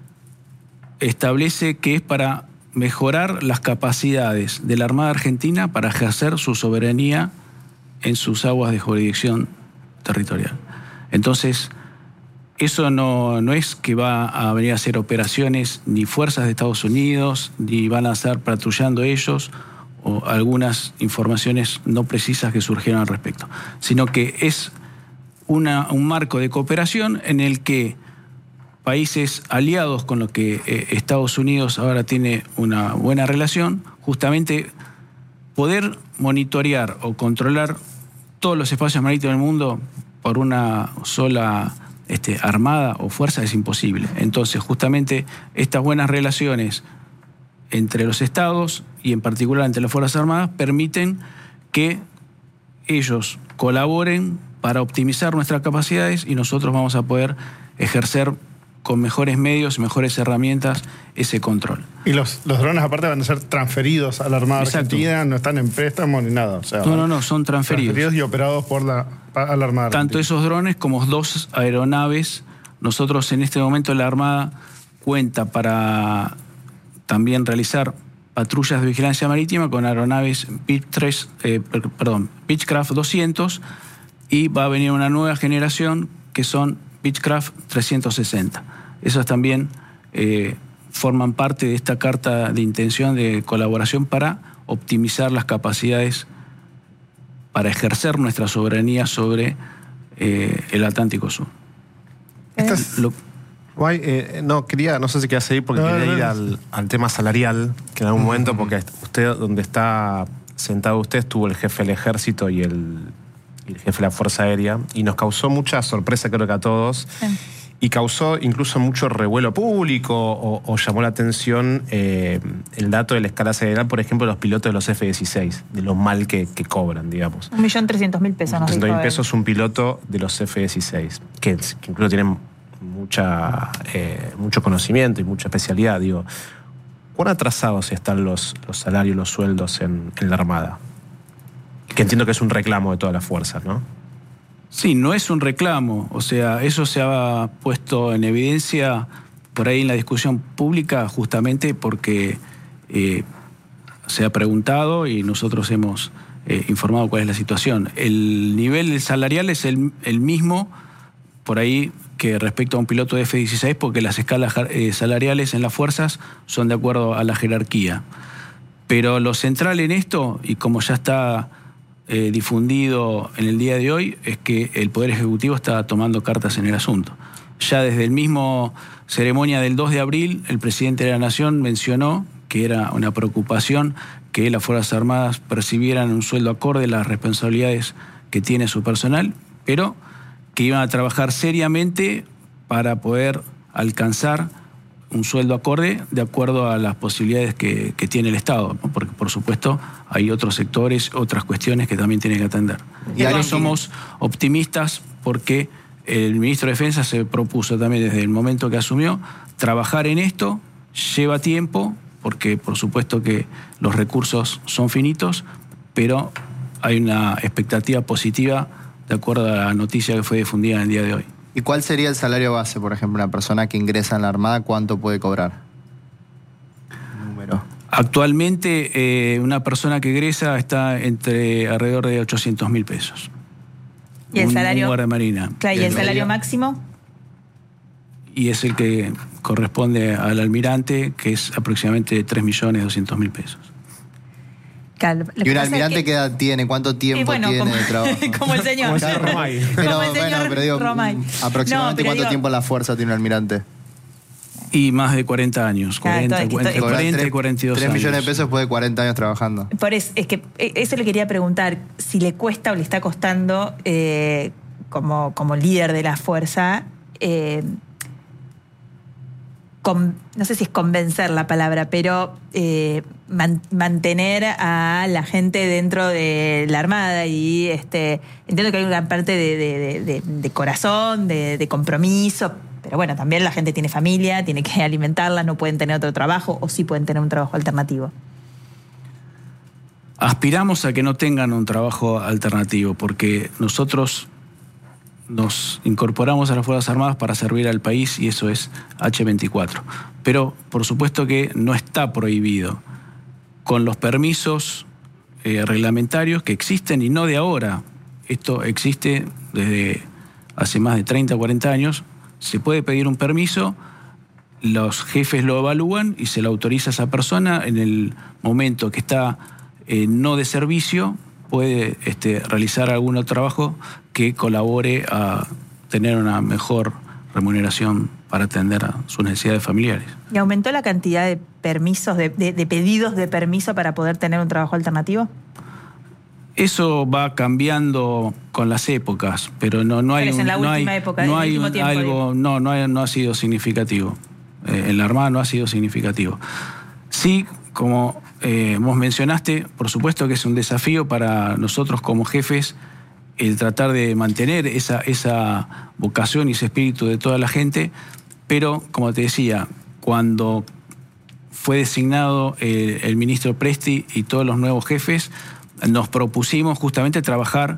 establece que es para mejorar las capacidades de la Armada Argentina para ejercer su soberanía en sus aguas de jurisdicción territorial. Entonces, eso no, no es que va a venir a hacer operaciones ni fuerzas de Estados Unidos, ni van a estar patrullando ellos, o algunas informaciones no precisas que surgieron al respecto, sino que es una, un marco de cooperación en el que países aliados con los que eh, Estados Unidos ahora tiene una buena relación, justamente poder monitorear o controlar todos los espacios marítimos del mundo por una sola este, armada o fuerza es imposible. Entonces, justamente estas buenas relaciones entre los estados y en particular entre las Fuerzas Armadas permiten que ellos colaboren para optimizar nuestras capacidades y nosotros vamos a poder ejercer con mejores medios, mejores herramientas, ese control. Y los, los drones aparte van a ser transferidos a la Armada Exacto. Argentina, no están en préstamo ni nada. O sea, No, van no, no, son transferidos. transferidos y operados por la, a la Armada Tanto Argentina. esos drones como dos aeronaves nosotros en este momento la Armada cuenta para también realizar patrullas de vigilancia marítima con aeronaves Pitch tres, eh, perdón, Beechcraft doscientos, y va a venir una nueva generación que son Beechcraft trescientos sesenta. Esas también eh, forman parte de esta carta de intención de colaboración para optimizar las capacidades para ejercer nuestra soberanía sobre eh, el Atlántico Sur. Estas, Lo, guay, eh, no, quería, no sé si quería seguir porque no, quería no, ir no. Al, al tema salarial, que en algún uh-huh. momento, porque usted, donde está sentado usted, estuvo el jefe del ejército y el, y el jefe de la Fuerza Aérea, y nos causó mucha sorpresa, creo que a todos, sí. Y causó incluso mucho revuelo público o, o llamó la atención eh, el dato de la escala salarial, por ejemplo, de los pilotos de los F dieciséis, de lo mal que, que cobran, digamos. Un millón trescientos mil pesos. trescientos mil pesos un piloto de los F dieciséis, que, que incluso tienen mucha, eh, mucho conocimiento y mucha especialidad. Digo, ¿cuán atrasados están los, los salarios, los sueldos en, en la Armada? Que entiendo que es un reclamo de todas las fuerzas, ¿no? Sí, no es un reclamo, o sea, eso se ha puesto en evidencia por ahí en la discusión pública justamente porque eh, se ha preguntado y nosotros hemos eh, informado cuál es la situación. El nivel salarial es el, el mismo por ahí que respecto a un piloto de F dieciséis porque las escalas eh, salariales en las fuerzas son de acuerdo a la jerarquía. Pero lo central en esto, y como ya está Eh, difundido en el día de hoy, es que el Poder Ejecutivo está tomando cartas en el asunto. Ya desde el mismo ceremonia del dos de abril, el presidente de la Nación mencionó que era una preocupación que las Fuerzas Armadas percibieran un sueldo acorde a las responsabilidades que tiene su personal, pero que iban a trabajar seriamente para poder alcanzar un sueldo acorde de acuerdo a las posibilidades que, que tiene el Estado, ¿no? Porque por supuesto hay otros sectores, otras cuestiones que también tienen que atender. Y ahora somos optimistas porque el ministro de Defensa se propuso también desde el momento que asumió trabajar en esto, lleva tiempo, porque por supuesto que los recursos son finitos, pero hay una expectativa positiva de acuerdo a la noticia que fue difundida en el día de hoy. ¿Y cuál sería el salario base, por ejemplo, una persona que ingresa en la Armada, cuánto puede cobrar? Número. Actualmente, eh, una persona que egresa está entre alrededor de ochocientos mil pesos. ¿Y el un, salario? Un guardamarina. Claro, ¿y el, el salario máximo? Y es el que corresponde al almirante, que es aproximadamente tres millones doscientos mil pesos. Claro, ¿Y un almirante que... qué edad tiene? ¿Cuánto tiempo bueno, tiene como, de trabajo? Como el señor. Como el señor Romay. Pero, como el señor bueno, pero digo, Romay. aproximadamente no, pero cuánto digo, tiempo en la fuerza tiene un almirante. Y más de cuarenta años. Claro, cuarenta, estoy, entre estoy, cuarenta y cuarenta y dos tres años. millones de pesos después de cuarenta años trabajando. Por eso, es que eso le quería preguntar, si le cuesta o le está costando eh, como, como líder de la fuerza, eh, con, no sé si es convencer la palabra, pero eh, man, mantener a la gente dentro de la Armada y este entiendo que hay una parte de, de, de, de corazón, de, de compromiso, pero bueno, también la gente tiene familia, tiene que alimentarla, no pueden tener otro trabajo o sí pueden tener un trabajo alternativo. Aspiramos a que no tengan un trabajo alternativo porque nosotros nos incorporamos a las Fuerzas Armadas para servir al país y eso es hache veinticuatro. Pero por supuesto que no está prohibido. Con los permisos eh, reglamentarios que existen y no de ahora, esto existe desde hace más de treinta o cuarenta años, se puede pedir un permiso, los jefes lo evalúan y se le autoriza a esa persona en el momento que está eh, no de servicio, puede este, realizar algún otro trabajo que colabore a tener una mejor remuneración para atender a sus necesidades familiares. ¿Y aumentó la cantidad de permisos, de, de, de pedidos de permiso para poder tener un trabajo alternativo? Eso va cambiando con las épocas, pero no, no hay, pero es en la no última hay, época, no en el hay último tiempo, algo, no, no, hay, no ha sido significativo. Eh, en la Armada no ha sido significativo. Sí, como eh, vos mencionaste, por supuesto que es un desafío para nosotros como jefes el tratar de mantener esa, esa vocación y ese espíritu de toda la gente, pero como te decía, cuando fue designado el, el ministro Presti y todos los nuevos jefes, nos propusimos justamente trabajar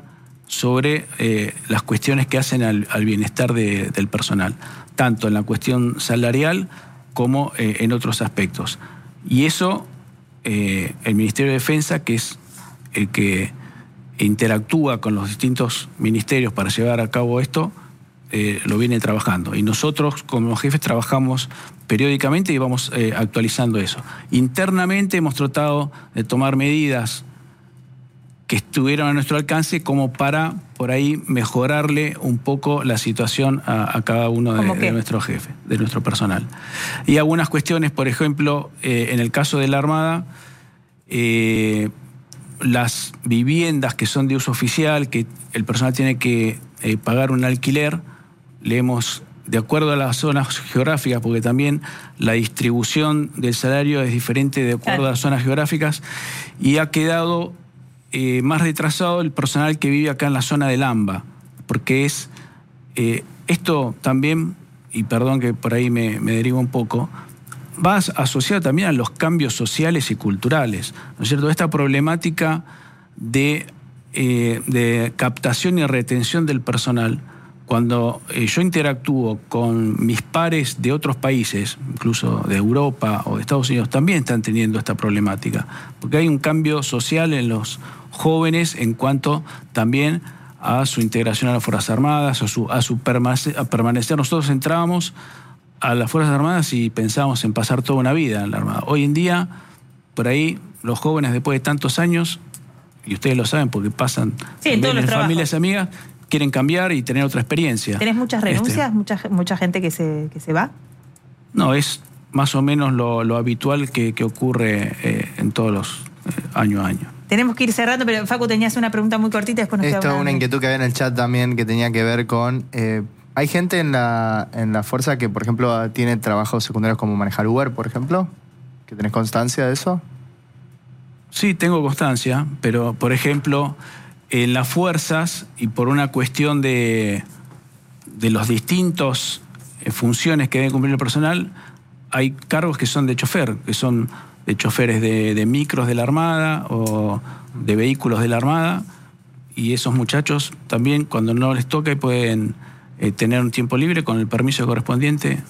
sobre eh, las cuestiones que hacen al, al bienestar de, del personal, tanto en la cuestión salarial como eh, en otros aspectos. Y eso, eh, el Ministerio de Defensa, que es el que interactúa con los distintos ministerios para llevar a cabo esto, eh, lo viene trabajando. Y nosotros, como jefes, trabajamos periódicamente y vamos eh, actualizando eso. Internamente hemos tratado de tomar medidas que estuvieron a nuestro alcance como para, por ahí, mejorarle un poco la situación a, a cada uno de, de nuestros jefes, de nuestro personal. Y algunas cuestiones, por ejemplo, eh, en el caso de la Armada, eh, las viviendas que son de uso oficial, que el personal tiene que eh, pagar un alquiler, le hemos, de acuerdo a las zonas geográficas, porque también la distribución del salario es diferente de acuerdo a las zonas geográficas, y ha quedado eh, más retrasado el personal que vive acá en la zona del AMBA, porque es eh, esto también, y perdón que por ahí me, me derivo un poco, va asociado también a los cambios sociales y culturales, ¿no es cierto? Esta problemática de, eh, de captación y retención del personal, cuando eh, yo interactúo con mis pares de otros países, incluso de Europa o de Estados Unidos, también están teniendo esta problemática, porque hay un cambio social en los jóvenes en cuanto también a su integración a las Fuerzas Armadas, a su, a su permanecer, a permanecer. Nosotros entrábamos a las Fuerzas Armadas y pensábamos en pasar toda una vida en la Armada. Hoy en día, por ahí, los jóvenes después de tantos años, y ustedes lo saben porque pasan sí, en, todos los en trabajos. Familias amigas, quieren cambiar y tener otra experiencia. ¿Tenés muchas renuncias? Este. ¿Mucha, mucha gente que se, que se va? No, es más o menos lo, lo habitual que, que ocurre eh, en todos los eh, año a año. Tenemos que ir cerrando, pero Facu, tenías una pregunta muy cortita. Después nos Esto queda es una, una inquietud que había en el chat también que tenía que ver con... Eh, ¿Hay gente en la, en la fuerza que, por ejemplo, tiene trabajos secundarios como manejar Uber, por ejemplo? ¿Que tenés constancia de eso? Sí, tengo constancia, pero, por ejemplo, en las fuerzas, y por una cuestión de, de los distintos eh, funciones que debe cumplir el personal, hay cargos que son de chofer, que son de choferes de, de micros de la Armada o de vehículos de la Armada, y esos muchachos también, cuando no les toca, pueden eh, tener un tiempo libre con el permiso correspondiente,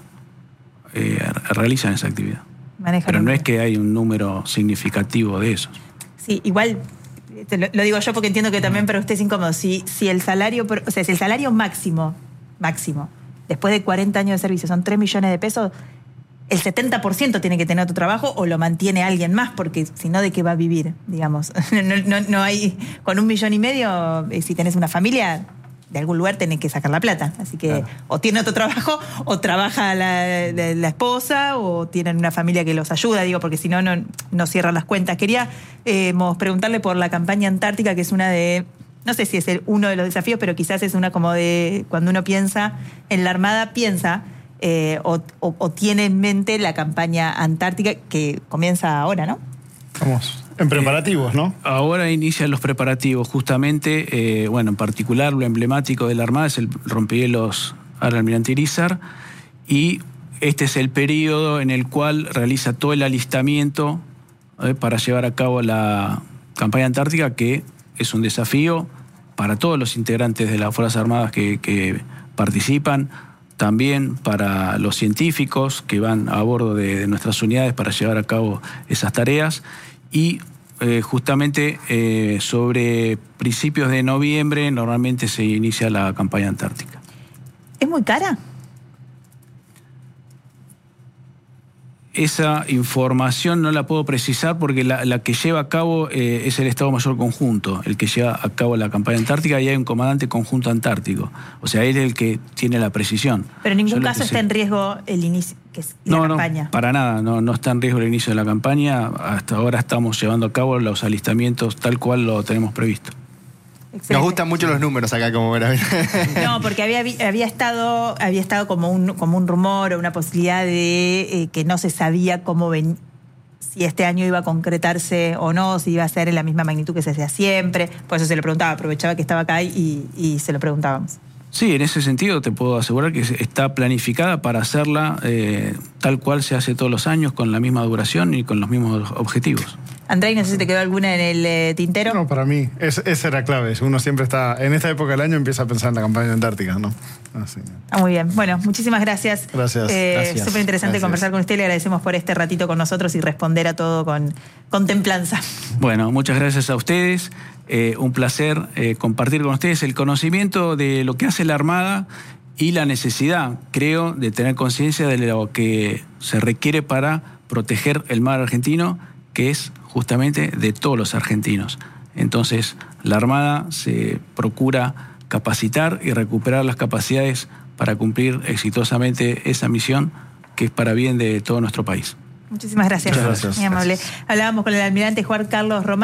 eh, realizan esa actividad. Manejan Pero no un... es que hay un número significativo de esos. Sí, igual... Te lo, lo digo yo porque entiendo que también para usted es incómodo. Si, si el salario, o sea, si el salario máximo, máximo, después de cuarenta años de servicio son tres millones de pesos, el setenta por ciento tiene que tener otro trabajo o lo mantiene alguien más, porque si no, ¿de qué va a vivir? Digamos, no, no, no hay, con un millón y medio, si tenés una familia, de algún lugar tenés que sacar la plata. Así que claro, o tiene otro trabajo, o trabaja la, la, la esposa, o tienen una familia que los ayuda, digo, porque si no, no, no cierran las cuentas. Quería eh, preguntarle por la campaña antártica, que es una de, no sé si es el, uno de los desafíos, pero quizás es una como de, cuando uno piensa en la Armada, piensa eh, o, o, o tiene en mente la campaña antártica que comienza ahora, ¿no? Vamos. En preparativos, ¿no? Ahora inician los preparativos, justamente, eh, bueno, en particular lo emblemático de la Armada es el rompehielos Almirante Irizar, y este es el periodo en el cual realiza todo el alistamiento eh, para llevar a cabo la campaña antártica, que es un desafío para todos los integrantes de las Fuerzas Armadas que, que participan, también para los científicos que van a bordo de, de nuestras unidades para llevar a cabo esas tareas. Y eh, justamente eh, sobre principios de noviembre normalmente se inicia la campaña antártica. ¿Es muy cara? Esa información no la puedo precisar porque la, la que lleva a cabo eh, es el Estado Mayor Conjunto, el que lleva a cabo la campaña antártica, y hay un comandante conjunto antártico. O sea, él es el que tiene la precisión. Pero en ningún Yo caso está sé. en riesgo el inicio, que es la no, campaña. No, para nada, no, no está en riesgo el inicio de la campaña. Hasta ahora estamos llevando a cabo los alistamientos tal cual lo tenemos previsto. Excelente. Nos gustan mucho los números acá, como verán. No, porque había, había estado había estado como un, como un rumor o una posibilidad de eh, que no se sabía cómo ven, si este año iba a concretarse o no, si iba a ser en la misma magnitud que se hacía siempre. Por eso se lo preguntaba, aprovechaba que estaba acá y, y se lo preguntábamos. Sí, en ese sentido te puedo asegurar que está planificada para hacerla eh, tal cual se hace todos los años, con la misma duración y con los mismos objetivos. Andrei, no sé si te quedó alguna en el eh, tintero. No, para mí, es, esa era clave. Uno siempre está, en esta época del año empieza a pensar en la campaña antártica, ¿no? Así. Ah, muy bien. Bueno, muchísimas gracias. Gracias. Eh, Gracias. Súper interesante Gracias. conversar con usted. Le agradecemos por este ratito con nosotros y responder a todo con, con templanza. Bueno, muchas gracias a ustedes. Eh, un placer eh, compartir con ustedes el conocimiento de lo que hace la Armada y la necesidad, creo, de tener conciencia de lo que se requiere para proteger el mar argentino, que es justamente de todos los argentinos. Entonces, la Armada se procura capacitar y recuperar las capacidades para cumplir exitosamente esa misión que es para bien de todo nuestro país. Muchísimas gracias. Muchas gracias. Muy amable. Hablábamos con el almirante Juan Carlos Román.